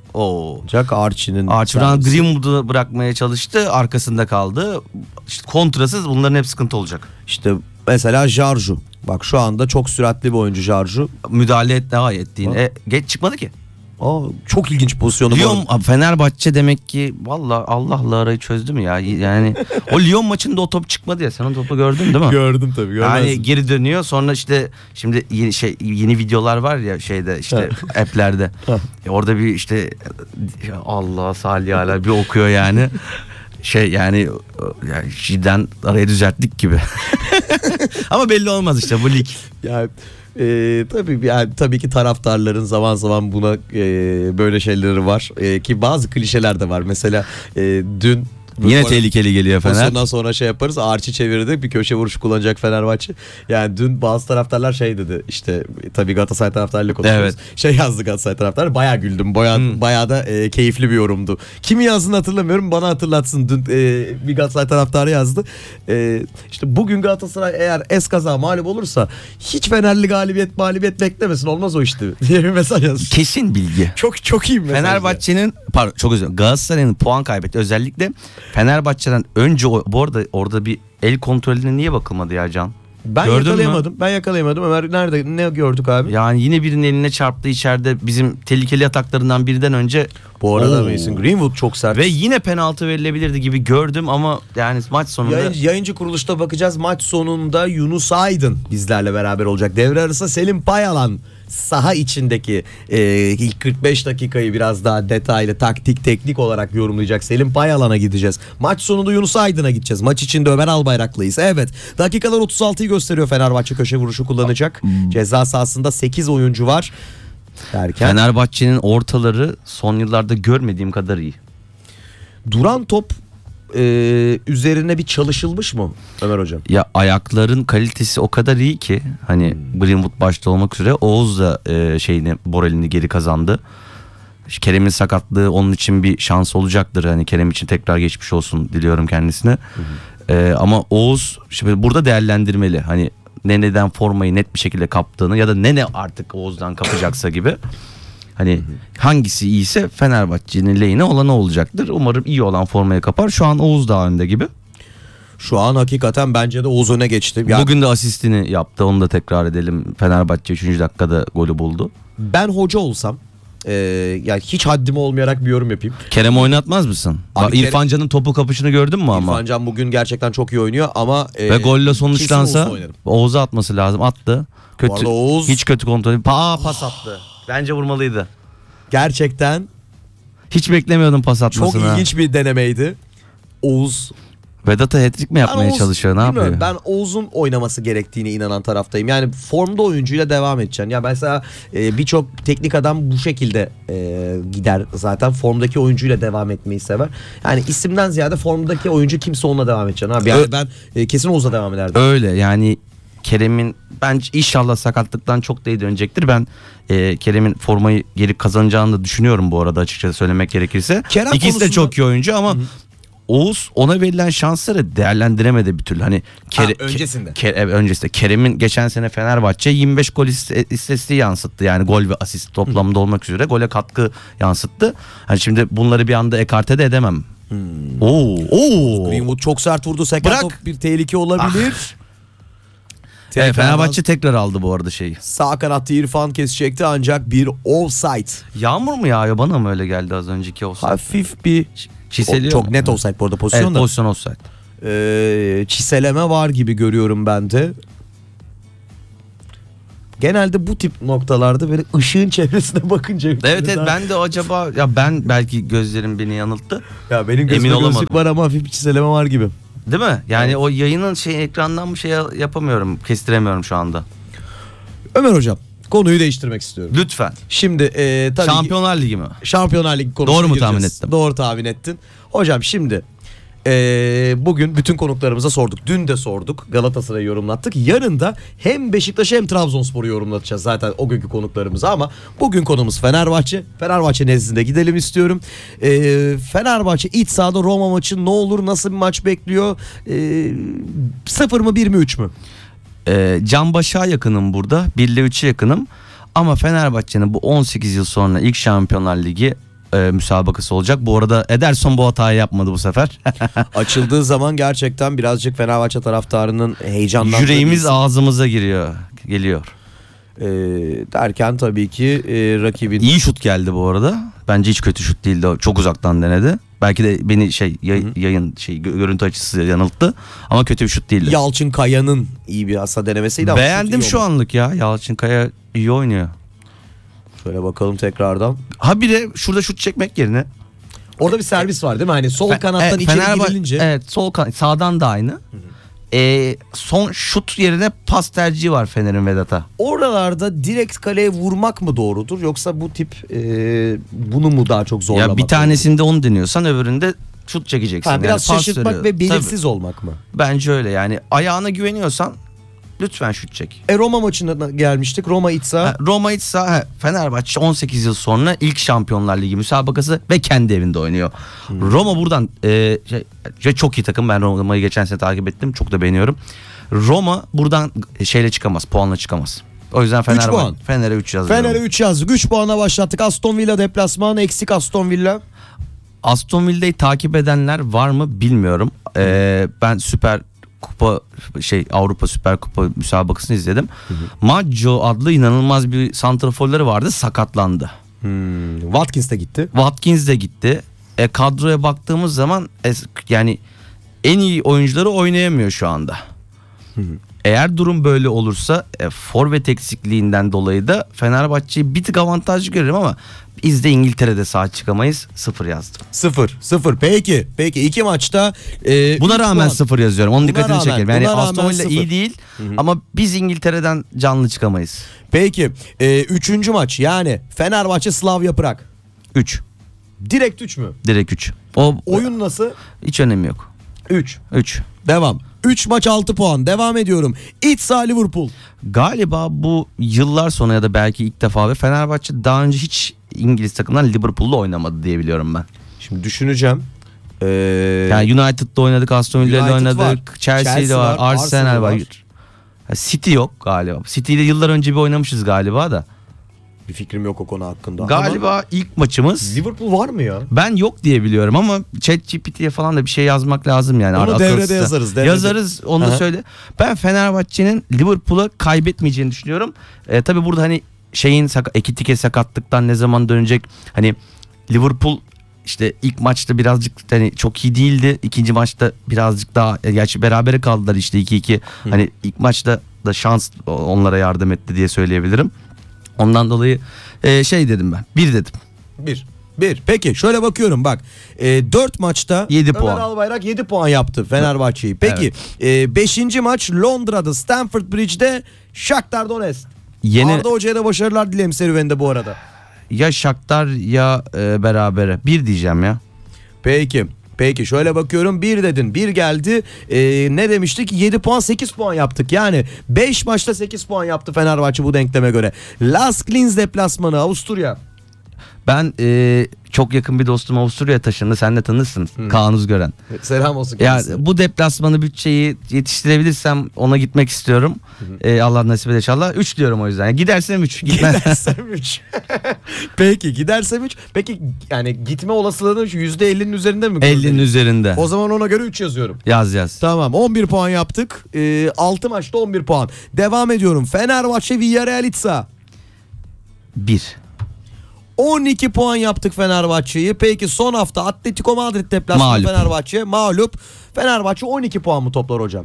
Speaker 4: Oo.
Speaker 3: Jack Archie'nin
Speaker 4: Archie Brown
Speaker 3: servisi.
Speaker 4: Greenwood'u bırakmaya çalıştı. Arkasında kaldı. İşte kontrasız bunların hep sıkıntı olacak.
Speaker 3: İşte mesela Jarju. Bak şu anda çok süratli bir oyuncu Jarju.
Speaker 4: Müdahale et daha ettiğin.
Speaker 3: Ha.
Speaker 4: E, geç çıkmadı ki.
Speaker 3: Aa, çok ilginç pozisyonu bu
Speaker 4: Lyon
Speaker 3: arada.
Speaker 4: Fenerbahçe demek ki valla Allah'la arayı çözdü mü ya? Yani o Lyon maçında o top çıkmadı ya. Sen o topu gördün değil mi?
Speaker 3: Gördüm tabii.
Speaker 4: Yani geri dönüyor sonra işte şimdi yeni şey yeni videolar var ya şeyde işte app'lerde. E orada bir işte ya Allah Salih hala bir okuyor yani. Şey yani, yani cidden arayı düzelttik gibi. Ama belli olmaz işte bu lig.
Speaker 3: Yani, e, tabii yani, tabii ki taraftarların zaman zaman buna e, böyle şeyleri var. E, ki bazı klişeler de var. Mesela e, dün
Speaker 4: Yine tehlikeli geliyor Fener.
Speaker 3: Ondan sonra şey yaparız. Archie çevirdi. Bir köşe vuruşu kullanacak Fenerbahçe. Yani dün bazı taraftarlar şey dedi. İşte tabii Galatasaray taraftarıyla konuşuyoruz.
Speaker 4: Evet.
Speaker 3: Şey yazdı Galatasaray taraftarı. Bayağı güldüm. Bayağı,
Speaker 4: Hmm.
Speaker 3: bayağı da e, keyifli bir yorumdu. Kimi yazdığını hatırlamıyorum. Bana hatırlatsın. Dün e, bir Galatasaray taraftarı yazdı. E, işte bugün Galatasaray eğer eskaza mağlup olursa hiç Fenerli galibiyet mağlubiyet beklemesin. Olmaz o işte diye bir mesaj yazmış.
Speaker 4: Kesin bilgi.
Speaker 3: Çok çok iyi bir mesaj.
Speaker 4: Fenerbahçe'nin pardon çok özür dilerim. Galatasaray'ın puan kaybetti. Özellikle Fenerbahçe'den önce o, bu arada orada bir el kontrolüne niye bakılmadı ya Can?
Speaker 3: Ben
Speaker 4: Gördün mü?
Speaker 3: yakalayamadım. Ben yakalayamadım. Ömer nerede ne gördük abi?
Speaker 4: Yani yine birinin eline çarptı içeride bizim tehlikeli ataklarından birinden önce.
Speaker 3: Bu arada
Speaker 4: Oo.
Speaker 3: Mason Greenwood çok sert.
Speaker 4: Ve yine penaltı verilebilirdi gibi gördüm ama yani maç sonunda
Speaker 3: Yayıncı, yayıncı kuruluşta bakacağız. Maç sonunda Yunus Aydın bizlerle beraber olacak. Devre arası Selim Payalan saha içindeki e, ilk kırk beş dakikayı biraz daha detaylı taktik teknik olarak yorumlayacak. Selim Payalan'a gideceğiz. Maç sonunda Yunus Aydın'a gideceğiz. Maç içinde Ömer Albayrak'lıyız. Evet, dakikalar otuz altıyı gösteriyor. Fenerbahçe köşe vuruşu kullanacak. Ceza sahasında sekiz oyuncu var derken
Speaker 4: Fenerbahçe'nin ortaları son yıllarda görmediğim kadar iyi.
Speaker 3: duran top e, üzerine bir çalışılmış mı Ömer hocam?
Speaker 4: Ya ayakların kalitesi o kadar iyi ki hani Greenwood başta olmak üzere Oğuz da e, şeyini moralini geri kazandı. Kerem'in sakatlığı onun için bir şans olacaktır. Hani Kerem için tekrar geçmiş olsun diliyorum kendisine. E, ama Oğuz şimdi burada değerlendirmeli. Hani Nene'den formayı net bir şekilde kaptığını ya da Nene artık Oğuz'dan kapacaksa gibi. Hani hangisi iyiyse Fenerbahçe'nin lehine olanı olacaktır. Umarım iyi olan formayı kapar. Şu an Oğuz daha önde gibi.
Speaker 3: Şu an hakikaten bence de Oğuz öne geçti. Ya
Speaker 4: Bugün de asistini yaptı. Onu da tekrar edelim. Fenerbahçe üçüncü dakikada golü buldu.
Speaker 3: ben hoca olsam e, yani hiç haddim olmayarak bir yorum yapayım.
Speaker 4: Kerem oynatmaz mısın?
Speaker 3: Abi
Speaker 4: Bak,
Speaker 3: Kerem-
Speaker 4: İrfan Can'ın topu kapışını gördün mü ama?
Speaker 3: İrfan Can bugün gerçekten çok iyi oynuyor ama e,
Speaker 4: Ve golle
Speaker 3: kesin
Speaker 4: sonuçlansa
Speaker 3: Oğuz'la oynarım.
Speaker 4: Oğuz'a atması lazım. Attı. Kötü.
Speaker 3: arada Oğuz-
Speaker 4: Hiç kötü kontrol. Pa pas attı. Bence vurmalıydı.
Speaker 3: Gerçekten
Speaker 4: Hiç beklemiyordum pas
Speaker 3: çok
Speaker 4: atmasını.
Speaker 3: ilginç bir denemeydi. Oğuz
Speaker 4: Vedat'a hat-trick mi yapmaya
Speaker 3: Oğuz-
Speaker 4: çalışıyor? Ne
Speaker 3: bilmiyorum,
Speaker 4: yapıyor?
Speaker 3: Ben Oğuz'un oynaması gerektiğine inanan taraftayım. Yani formda oyuncuyla devam edeceksin. Ya mesela e, birçok teknik adam bu şekilde e, gider zaten. Formdaki oyuncuyla devam etmeyi sever. Yani isimden ziyade formdaki oyuncu kimse onunla devam edeceksin abi. Yani
Speaker 4: Ö-
Speaker 3: ben e, kesin Oğuz'la devam ederdim.
Speaker 4: Öyle yani Kerem'in bence inşallah sakatlıktan çok da iyi dönecektir. Ben e, Kerem'in formayı geri kazanacağını da düşünüyorum bu arada, açıkçası söylemek gerekirse.
Speaker 3: Kerem
Speaker 4: İkisi de
Speaker 3: konusunda-
Speaker 4: çok iyi oyuncu ama Hı-hı. Oğuz ona verilen şansları değerlendiremedi bir türlü. Hani Kere-
Speaker 3: Ha, öncesinde.
Speaker 4: Ke- evet, öncesinde. Kerem'in geçen sene Fenerbahçe yirmi beş gol ist- istatistiği yansıttı. Yani gol ve asist toplamda olmak üzere gole katkı yansıttı. Hani şimdi bunları bir anda ekarte de edemem. Oo, oo.
Speaker 3: Greenwood çok sert vurdu. Seken
Speaker 4: Bırak.
Speaker 3: top bir tehlike olabilir.
Speaker 4: Evet, Fenerbahçe tekrar aldı bu arada şeyi.
Speaker 3: Sağ kanatta İrfan kesecekti ancak bir offside.
Speaker 4: Yağmur mu yağıyor, bana mı öyle geldi az önceki offside?
Speaker 3: Hafif bir
Speaker 4: Çiseliyor
Speaker 3: O- çok
Speaker 4: mu?
Speaker 3: net offside bu arada
Speaker 4: Evet,
Speaker 3: pozisyonda.
Speaker 4: pozisyon offside.
Speaker 3: Ee, çiseleme var gibi görüyorum ben de. Genelde bu tip noktalarda böyle ışığın çevresine bakınca.
Speaker 4: Evet evet, ben de acaba ya ben belki gözlerim beni yanılttı.
Speaker 3: Ya benim
Speaker 4: Emin
Speaker 3: gözüme gözlük
Speaker 4: olamadım.
Speaker 3: var ama hafif bir çiseleme var gibi.
Speaker 4: Değil mi? Yani o yayının şey ekrandan bir şey yapamıyorum, kestiremiyorum şu anda.
Speaker 3: Ömer hocam, konuyu değiştirmek istiyorum.
Speaker 4: Lütfen.
Speaker 3: Şimdi e, tabii ki
Speaker 4: Şampiyonlar Ligi mi?
Speaker 3: Şampiyonlar Ligi konusuna
Speaker 4: Doğru mu
Speaker 3: gireceğiz.
Speaker 4: tahmin ettim?
Speaker 3: Doğru tahmin ettin. Hocam şimdi e, bugün bütün konuklarımıza sorduk. Dün de sorduk. Galatasaray'ı yorumlattık. Yarın da hem Beşiktaş'ı hem Trabzonspor'u yorumlatacağız zaten o günkü konuklarımıza, ama bugün konumuz Fenerbahçe. Fenerbahçe nezdinde gidelim istiyorum. E, Fenerbahçe iç sahada Roma maçı ne olur? Nasıl bir maç bekliyor? E, sıfır mı bir mi üç mü?
Speaker 4: Ee, Can Başak'a yakınım burada. bir ile üçe yakınım. Ama Fenerbahçe'nin bu on sekiz yıl sonra ilk Şampiyonlar Ligi e, müsabakası olacak. Bu arada Ederson bu hatayı yapmadı bu sefer.
Speaker 3: Açıldığı zaman gerçekten birazcık Fenerbahçe taraftarının heyecanlandığı
Speaker 4: Yüreğimiz
Speaker 3: bir isim.
Speaker 4: ağzımıza giriyor. Geliyor.
Speaker 3: Ee, derken tabii ki e, rakibin
Speaker 4: İyi şut geldi bu arada. Bence hiç kötü şut değildi. O çok uzaktan denedi. Belki de beni şey yay- yayın şey gö- görüntü açısı yanılttı. Ama kötü bir şut değildi.
Speaker 3: Yalçın Kaya'nın iyi bir asa denemesiydi ama
Speaker 4: Beğendim
Speaker 3: şut iyi
Speaker 4: şu
Speaker 3: olmadı.
Speaker 4: anlık ya. Yalçın Kaya iyi oynuyor.
Speaker 3: Şöyle bakalım tekrardan.
Speaker 4: Ha bir de şurada şut çekmek yerine
Speaker 3: Orada bir servis var değil mi? Hani sol
Speaker 4: Fe-
Speaker 3: kanattan
Speaker 4: evet,
Speaker 3: içeri
Speaker 4: Fenerbahçe-
Speaker 3: girilince.
Speaker 4: Evet, sol kan sağdan da aynı. Ee, son şut yerine pas tercihi var Fener'in Vedat'a.
Speaker 3: Oralarda direkt kaleye vurmak mı doğrudur, yoksa bu tip e, bunu mu daha çok zorlamak?
Speaker 4: Ya bir tanesinde onu deniyorsan öbüründe şut çekeceksin.
Speaker 3: Ha,
Speaker 4: Yani
Speaker 3: biraz
Speaker 4: pas
Speaker 3: şaşırtmak
Speaker 4: veriyor.
Speaker 3: ve belirsiz olmak mı?
Speaker 4: Tabii, bence öyle yani. Ayağına güveniyorsan lütfen şut çek.
Speaker 3: E Roma maçına gelmiştik. Roma iç saha.
Speaker 4: Ha, Roma iç saha, ha, Fenerbahçe on sekiz yıl sonra ilk Şampiyonlar Ligi müsabakası ve kendi evinde oynuyor. Roma buradan e, şey, şey, çok iyi takım. Ben Roma'yı geçen sene takip ettim. Çok da beğeniyorum. Roma buradan şeyle çıkamaz, puanla çıkamaz. O yüzden Fenerbahçe
Speaker 3: puan.
Speaker 4: Fener'e üç yazıyorum.
Speaker 3: Fener'e üç yazdık. üç puana başlattık. Aston Villa deplasmanı, eksik Aston Villa.
Speaker 4: Aston Villa'yı takip edenler var mı bilmiyorum. Ee, ben Süper Kupa şey Avrupa Süper Kupa müsabakasını izledim. Maggio adlı inanılmaz bir santraforları vardı, sakatlandı.
Speaker 3: Hmm, Watkins de gitti.
Speaker 4: Watkins de gitti. E, kadroya baktığımız zaman es- yani en iyi oyuncuları oynayamıyor şu anda. Eğer durum böyle olursa e, forvet eksikliğinden dolayı da Fenerbahçe'yi bir tık avantajlı görüyorum ama biz de İngiltere'de sağ çıkamayız. Sıfır yazdım.
Speaker 3: Sıfır. Sıfır. Peki. Peki iki maçta. E,
Speaker 4: Buna
Speaker 3: üç
Speaker 4: rağmen
Speaker 3: puan.
Speaker 4: sıfır yazıyorum. Onun
Speaker 3: Buna
Speaker 4: dikkatini
Speaker 3: rağmen,
Speaker 4: çekelim. Yani
Speaker 3: buna rağmen
Speaker 4: Aston Villa
Speaker 3: sıfır.
Speaker 4: iyi değil ama biz İngiltere'den canlı çıkamayız.
Speaker 3: Peki. E, üçüncü maç, yani Fenerbahçe Slavia Prag.
Speaker 4: üç.
Speaker 3: Direkt üç mü?
Speaker 4: Direkt üç. O
Speaker 3: Oyun nasıl?
Speaker 4: hiç önemi yok.
Speaker 3: üç.
Speaker 4: üç.
Speaker 3: Devam. üç maç altı puan. Devam ediyorum. İç saha Liverpool.
Speaker 4: Galiba bu yıllar sonra ya da belki ilk defa ve Fenerbahçe daha önce hiç İngiliz takımdan Liverpool'la oynamadı diye biliyorum ben.
Speaker 3: Şimdi düşüneceğim. Ee,
Speaker 4: Yani United'da oynadık, Aston Villa'da
Speaker 3: United
Speaker 4: oynadık,
Speaker 3: var,
Speaker 4: Chelsea'de
Speaker 3: Chelsea
Speaker 4: var,
Speaker 3: var,
Speaker 4: Arsenal
Speaker 3: Arsenal
Speaker 4: var.
Speaker 3: var.
Speaker 4: Ha, City yok galiba. City'de yıllar önce bir oynamışız galiba da.
Speaker 3: bir fikrim yok o konu hakkında.
Speaker 4: Galiba
Speaker 3: Ama
Speaker 4: ilk maçımız
Speaker 3: Liverpool var mı ya?
Speaker 4: ben yok diye biliyorum ama ChatGPT'ye falan da bir şey yazmak lazım yani.
Speaker 3: Onu
Speaker 4: Ar-
Speaker 3: devrede
Speaker 4: akılsıza.
Speaker 3: yazarız, devrede.
Speaker 4: Yazarız, onu da
Speaker 3: Aha.
Speaker 4: söyle. Ben Fenerbahçe'nin Liverpool'a kaybetmeyeceğini düşünüyorum. E, tabii burada hani şeyin sak- Ekitike sakatlıktan ne zaman dönecek? Hani Liverpool işte ilk maçta birazcık hani çok iyi değildi. İkinci maçta birazcık daha, gerçi berabere kaldılar işte iki iki. Hani ilk maçta da şans onlara yardım etti diye söyleyebilirim. Ondan dolayı e, şey dedim ben. Bir dedim.
Speaker 3: Bir. Bir. Peki şöyle bakıyorum bak. E, dört maçta
Speaker 4: Yedi
Speaker 3: Ömer
Speaker 4: puan.
Speaker 3: Albayrak yedi puan yaptı Fenerbahçe'yi. Peki e, beşinci maç Londra'da Stamford Bridge'de Shakhtar Donetsk.
Speaker 4: Yeni
Speaker 3: Arda Hoca'ya da başarılar dilerim serüveninde bu arada.
Speaker 4: ya Shakhtar ya e, berabere. Bir diyeceğim ya.
Speaker 3: Peki. Peki şöyle bakıyorum bir dedin bir geldi ee, ne demiştik yedi puan sekiz puan yaptık yani beş maçta sekiz puan yaptı Fenerbahçe bu denkleme göre. Lask Linz deplasmanı Avusturya.
Speaker 4: Ben e, çok yakın bir dostum Avusturya'ya taşındı. Sen de tanırsın. Kaan Uzgören.
Speaker 3: Selam olsun
Speaker 4: Ya
Speaker 3: kendisine.
Speaker 4: bu deplasmanı bütçeyi yetiştirebilirsem ona gitmek istiyorum. E, Allah nasip eder inşallah. üç diyorum o yüzden. Yani gidersem üç.
Speaker 3: Gidersem üç. Peki gidersem üç. Peki yani gitme olasılığının yüzde ellinin üzerinde mi?
Speaker 4: ellinin üzerinde.
Speaker 3: O zaman ona göre üç yazıyorum.
Speaker 4: Yaz yaz.
Speaker 3: Tamam on bir puan yaptık. Ee, altı maçta on bir puan. Devam ediyorum. Fenerbahçe Villarreal İtsa.
Speaker 4: bir.
Speaker 3: on iki puan yaptık Fenerbahçe'yi. Peki son hafta Atletico Madrid deplasmanı
Speaker 4: Mağlup.
Speaker 3: Fenerbahçe mağlup. Fenerbahçe on iki puan mı toplar hocam?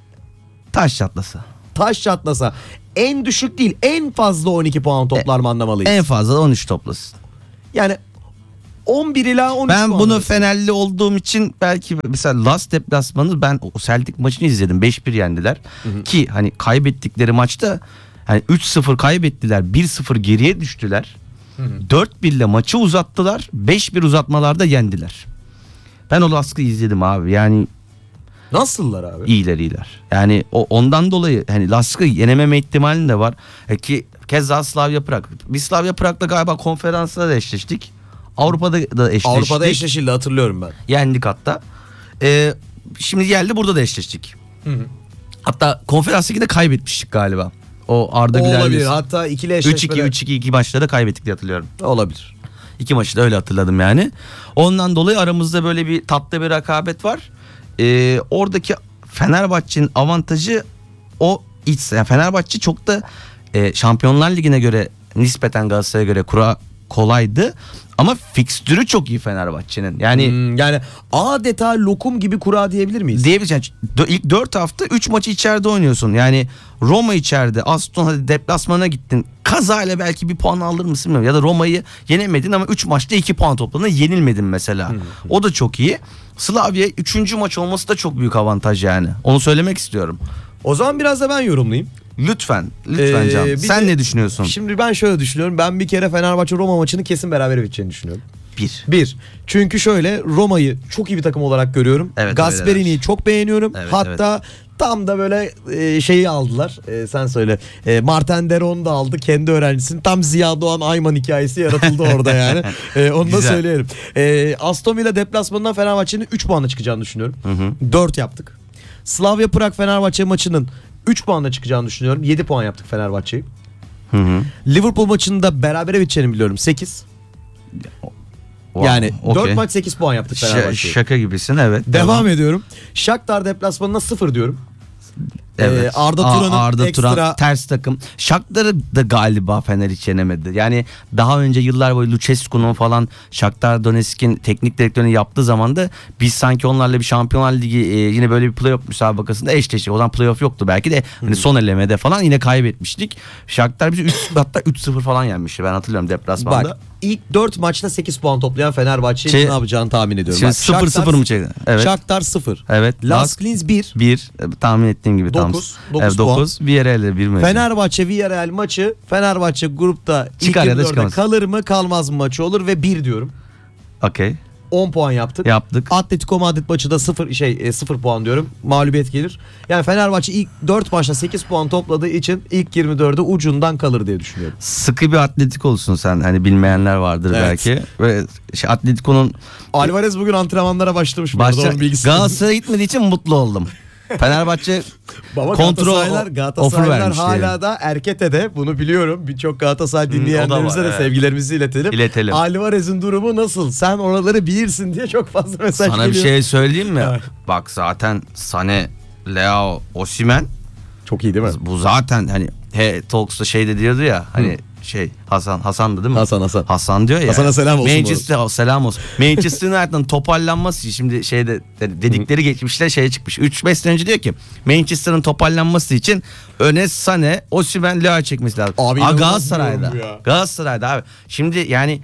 Speaker 4: Taş çatlasa.
Speaker 3: Taş çatlasa en düşük değil en fazla on iki puan toplar mı anlamalıyız?
Speaker 4: En fazla da on üç toplasın.
Speaker 3: Yani on bir ila on üç
Speaker 4: Ben
Speaker 3: puan
Speaker 4: bunu
Speaker 3: arası.
Speaker 4: Fenerli olduğum için belki mesela Last deplasmanı ben o Celtic maçını izledim. beş bir yendiler. Ki hani kaybettikleri maçta hani üç sıfır kaybettiler. bir sıfır geriye düştüler. dört bir ile maçı uzattılar. beş bir uzatmalarda yendiler. Ben o Lask'ı izledim abi. Yani
Speaker 3: Nasıllar abi?
Speaker 4: iyiler iyiler. Yani o ondan dolayı hani Lask'ı yenememe ihtimalin de var. E ki keza Slavia Prag. Biz Slavia Prag'da galiba konferansla da eşleştik. Avrupa'da da eşleştik.
Speaker 3: Avrupa'da eşleşildi hatırlıyorum ben.
Speaker 4: Yendik hatta. Ee, şimdi geldi burada da eşleştik. Hatta konferans liginde kaybetmiştik galiba. O Arda
Speaker 3: O olabilir.
Speaker 4: Güler'le
Speaker 3: Hatta ikili
Speaker 4: üç iki
Speaker 3: eşleşmede.
Speaker 4: üç iki iki maçta da kaybettik diye hatırlıyorum.
Speaker 3: Olabilir.
Speaker 4: İki maçı da öyle hatırladım yani. Ondan dolayı aramızda böyle bir tatlı bir rekabet var. Ee, oradaki Fenerbahçe'nin avantajı o iç. Yani Fenerbahçe çok da e, Şampiyonlar Ligi'ne göre nispeten Galatasaray'a göre kura kolaydı. Ama fikstürü çok iyi Fenerbahçe'nin. Yani
Speaker 3: Hmm, yani adeta lokum gibi kura diyebilir miyiz?
Speaker 4: diyebileceğim. İlk dört hafta üç maçı içeride oynuyorsun. Yani Roma içeride, Aston hadi deplasmana gittin. Kazayla belki bir puan alır mısın bilmiyorum. Ya da Roma'yı yenemedin ama üç maçta iki puan topladın. Yenilmedin mesela. O da çok iyi. Slavia üçüncü maç olması da çok büyük avantaj yani. Onu söylemek istiyorum.
Speaker 3: O zaman biraz da ben yorumlayayım.
Speaker 4: Lütfen, lütfen
Speaker 3: Ee,
Speaker 4: Can.
Speaker 3: bir
Speaker 4: Sen
Speaker 3: de-
Speaker 4: ne düşünüyorsun?
Speaker 3: Şimdi ben şöyle düşünüyorum. Ben bir kere Fenerbahçe Roma maçını kesin beraber biteceğini düşünüyorum.
Speaker 4: Bir.
Speaker 3: Bir. Çünkü şöyle Roma'yı çok iyi bir takım olarak görüyorum.
Speaker 4: Evet,
Speaker 3: Gasperini'yi
Speaker 4: öyleler.
Speaker 3: çok beğeniyorum.
Speaker 4: Evet,
Speaker 3: Hatta tam da böyle e, şeyi aldılar. E, sen söyle. E, Martin Deron da aldı kendi öğrencisini. Tam Ziya Doğan Ayman hikayesi yaratıldı orada yani. E, onu da
Speaker 4: Güzel.
Speaker 3: söyleyelim. E, Aston Villa deplasmanından Fenerbahçe'nin üç puanla çıkacağını düşünüyorum. dört yaptık. Slavia Prag Fenerbahçe maçının üç puanla çıkacağını düşünüyorum. yedi puan yaptık Fenerbahçe'yi.
Speaker 4: Hı hı.
Speaker 3: Liverpool maçında berabere biteceğini biliyorum. sekiz.
Speaker 4: Wow,
Speaker 3: Yani
Speaker 4: okey.
Speaker 3: dört maç sekiz puan yaptık
Speaker 4: Ş-
Speaker 3: Fenerbahçe'yi.
Speaker 4: şaka gibisin evet.
Speaker 3: Devam ediyorum. Shakhtar deplasmanına sıfır diyorum.
Speaker 4: Evet.
Speaker 3: Ee, Arda
Speaker 4: Aa,
Speaker 3: Turan'ın
Speaker 4: Arda
Speaker 3: ekstra-
Speaker 4: Turan ters takım. Shakhtar'ı da galiba Fener hiç yenemedi. Yani daha önce yıllar boyu Lucescu'nun falan Shakhtar Donetsk'in teknik direktörünü yaptığı zaman da biz sanki onlarla bir Şampiyonlar Ligi e, yine böyle bir playoff müsabakasında eşleştik. O zaman playoff yoktu belki de hani son elemede falan yine kaybetmiştik. Shakhtar bizi üç hatta üç sıfır falan yenmişti. Ben hatırlıyorum deplasmanda.
Speaker 3: Bak ilk dört maçta sekiz puan toplayan Fenerbahçe'nin
Speaker 4: Şey-
Speaker 3: ne yapacağını tahmin ediyorum.
Speaker 4: Şimdi
Speaker 3: Bak,
Speaker 4: sıfır sıfır mı çekti? Evet.
Speaker 3: Shakhtar sıfır.
Speaker 4: Evet.
Speaker 3: Lask Linz bir.
Speaker 4: bir tahmin ettiğim gibi tam.
Speaker 3: Dokuz, dokuz
Speaker 4: Evet,
Speaker 3: puan.
Speaker 4: dokuz. Bir yere elde bir mi?
Speaker 3: Fenerbahçe Villarreal maçı Fenerbahçe grupta ilk
Speaker 4: Çıkar ya da
Speaker 3: yirmi dörde
Speaker 4: çıkamaz.
Speaker 3: kalır mı kalmaz mı maçı olur ve bir diyorum.
Speaker 4: Okey.
Speaker 3: on puan yaptık.
Speaker 4: Yaptık.
Speaker 3: Atletico Madrid maçı da sıfır şey e, sıfır puan diyorum. Mağlubiyet gelir. Yani Fenerbahçe ilk dört maçta sekiz puan topladığı için ilk yirmi dörde ucundan kalır diye düşünüyorum.
Speaker 4: Sıkı bir Atletik olsun sen. Hani bilmeyenler vardır
Speaker 3: Evet.
Speaker 4: belki. Ve şey, Atletico'nun
Speaker 3: Alvarez bugün antrenmanlara başlamış. bu arada,
Speaker 4: başta
Speaker 3: onun bilgisi.
Speaker 4: Galatasaray'a gitmediği için mutlu oldum. Fenerbahçe
Speaker 3: Baba
Speaker 4: kontrol
Speaker 3: Galatasaraylar,
Speaker 4: offer
Speaker 3: Galatasaraylar
Speaker 4: vermiş
Speaker 3: hala
Speaker 4: diyelim.
Speaker 3: da Erkete'de bunu biliyorum. Birçok Galatasaray dinleyenlerimize
Speaker 4: var,
Speaker 3: de
Speaker 4: evet.
Speaker 3: sevgilerimizi iletelim.
Speaker 4: İletelim.
Speaker 3: Alvarez'in durumu nasıl? Sen oraları bilirsin diye çok fazla mesaj
Speaker 4: Sana
Speaker 3: geliyor.
Speaker 4: bir şey söyleyeyim mi?
Speaker 3: Evet.
Speaker 4: Bak zaten Sané, Leao, Osimhen
Speaker 3: Çok iyi değil mi?
Speaker 4: bu zaten hani He Talks'ta şey de diyordu ya hani şey Hasan Hasan'dı değil mi?
Speaker 3: Hasan, Hasan.
Speaker 4: Hasan diyor ya.
Speaker 3: Hasan'a selam olsun bu
Speaker 4: Manchester selam olsun. Manchester United'ın toparlanması için şimdi şeyde dedikleri geçmişte şeye çıkmış. üç beş sene önce diyor ki Manchester'ın toparlanması için öne Sané, Osimhen, Leao çekmesi lazım.
Speaker 3: Abi
Speaker 4: Aa,
Speaker 3: inanılmaz
Speaker 4: Galatasaray'da.
Speaker 3: diyorum bu ya.
Speaker 4: Galatasaray'da abi. Şimdi yani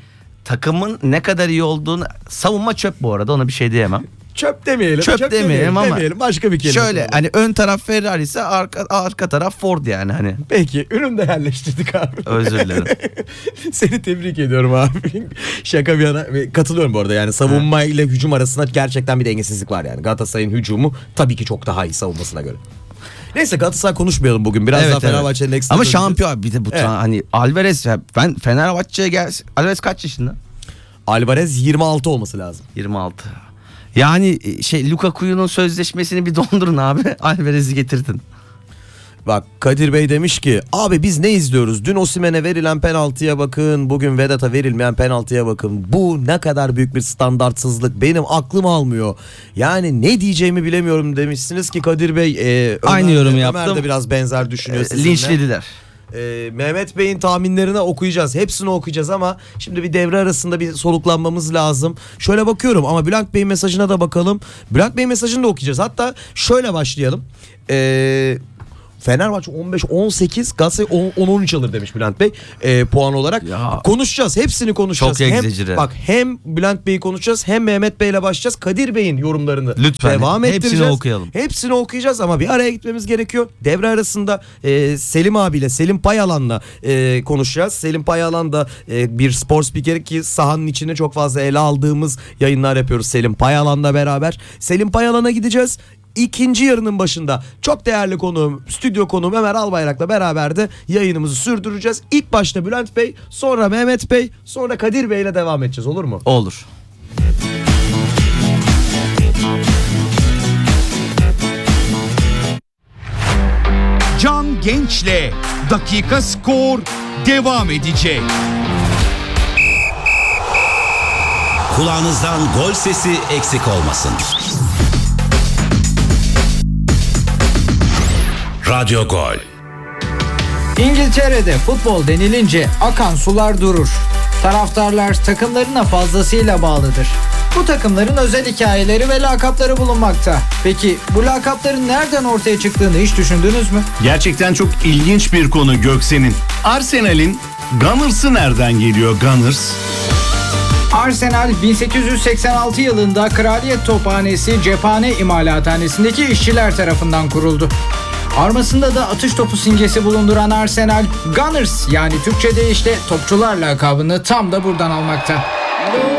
Speaker 4: takımın ne kadar iyi olduğunu, savunma çöp bu arada, ona bir şey diyemem.
Speaker 3: Çöp demeyelim.
Speaker 4: Çöp demeyelim ama
Speaker 3: demeyelim. Başka bir kelime.
Speaker 4: Şöyle
Speaker 3: kullanalım.
Speaker 4: hani ön taraf Ferrari ise arka, arka taraf Ford yani hani.
Speaker 3: Peki ürünü de yerleştirdik abi.
Speaker 4: Özür dilerim.
Speaker 3: Seni tebrik ediyorum abi. Şaka bir yana. Ve katılıyorum bu arada, yani savunma ile hücum arasında gerçekten bir dengesizlik var yani. Galatasaray'ın hücumu tabii ki çok daha iyi savunmasına göre. Neyse Galatasaray konuşmayalım bugün. Biraz daha Fenerbahçe'nin ekstra.
Speaker 4: Ama
Speaker 3: döneceğiz.
Speaker 4: şampiyon bir de bu
Speaker 3: Evet.
Speaker 4: ta- hani Alvarez, ben Fenerbahçe'ye gel. Alvarez kaç yaşında?
Speaker 3: Alvarez yirmi altı olması lazım.
Speaker 4: yirmi altı. Yani şey, Lukaku'nun sözleşmesini bir dondurun abi. Alvarez'i getirdin.
Speaker 3: Bak Kadir Bey demiş ki abi biz ne izliyoruz? Dün Osimhen'e verilen penaltıya bakın. Bugün Vedat'a verilmeyen penaltıya bakın. Bu ne kadar büyük bir standartsızlık. Benim aklım almıyor. Yani ne diyeceğimi bilemiyorum demişsiniz ki Kadir Bey. E, Ömer,
Speaker 4: Aynı yorum
Speaker 3: Ömer
Speaker 4: yaptım.
Speaker 3: de biraz benzer düşünüyor
Speaker 4: E,
Speaker 3: sizinle.
Speaker 4: linçlediler.
Speaker 3: Ee, Mehmet Bey'in tahminlerini okuyacağız. Hepsini okuyacağız ama şimdi bir devre arasında bir soluklanmamız lazım. Şöyle bakıyorum ama Bülent Bey'in mesajına da bakalım. Bülent Bey'in mesajını da okuyacağız. Hatta şöyle başlayalım. Eee... Fenerbahçe on beş on sekiz, Galatasaray on on üç alır demiş Bülent Bey e, puan olarak.
Speaker 4: Ya.
Speaker 3: Konuşacağız. Hepsini konuşacağız.
Speaker 4: Çok
Speaker 3: Hem,
Speaker 4: egzecire.
Speaker 3: bak hem Bülent Bey'i konuşacağız hem Mehmet Bey'le başlayacağız. Kadir Bey'in yorumlarını
Speaker 4: Lütfen,
Speaker 3: devam
Speaker 4: hepsini
Speaker 3: ettireceğiz.
Speaker 4: okuyalım.
Speaker 3: Hepsini okuyacağız ama bir araya gitmemiz gerekiyor. Devre arasında e, Selim abiyle, Selim Payalan'la e, konuşacağız. Selim Payalan da e, bir spor spikeri ki sahanın içinde çok fazla ele aldığımız yayınlar yapıyoruz Selim Payalan'la beraber. Selim Payalan'a gideceğiz. İkinci yarının başında çok değerli konuğum, stüdyo konuğum Ömer Albayrak'la beraber de yayınımızı sürdüreceğiz. İlk başta Bülent Bey, sonra Mehmet Bey, sonra Kadir Bey'le devam edeceğiz, olur mu?
Speaker 4: Olur.
Speaker 2: Can Genç'le Dakika Skor devam edecek.
Speaker 5: Kulağınızdan gol sesi eksik olmasın. Radyo Gol.
Speaker 6: İngiltere'de futbol denilince akan sular durur. Taraftarlar takımlarına fazlasıyla bağlıdır. Bu takımların özel hikayeleri ve lakapları bulunmakta. Peki bu lakapların nereden ortaya çıktığını hiç düşündünüz mü?
Speaker 7: Gerçekten çok ilginç bir konu Göksen'in. Arsenal'in Gunners'ı nereden geliyor Gunners?
Speaker 6: Arsenal bin sekiz yüz seksen altı yılında Kraliyet Tophanesi Cephane İmalathanesi'ndeki işçiler tarafından kuruldu. Armasında da atış topu simgesi bulunduran Arsenal, Gunners yani Türkçe deyişle topçular lakabını tam da buradan almakta.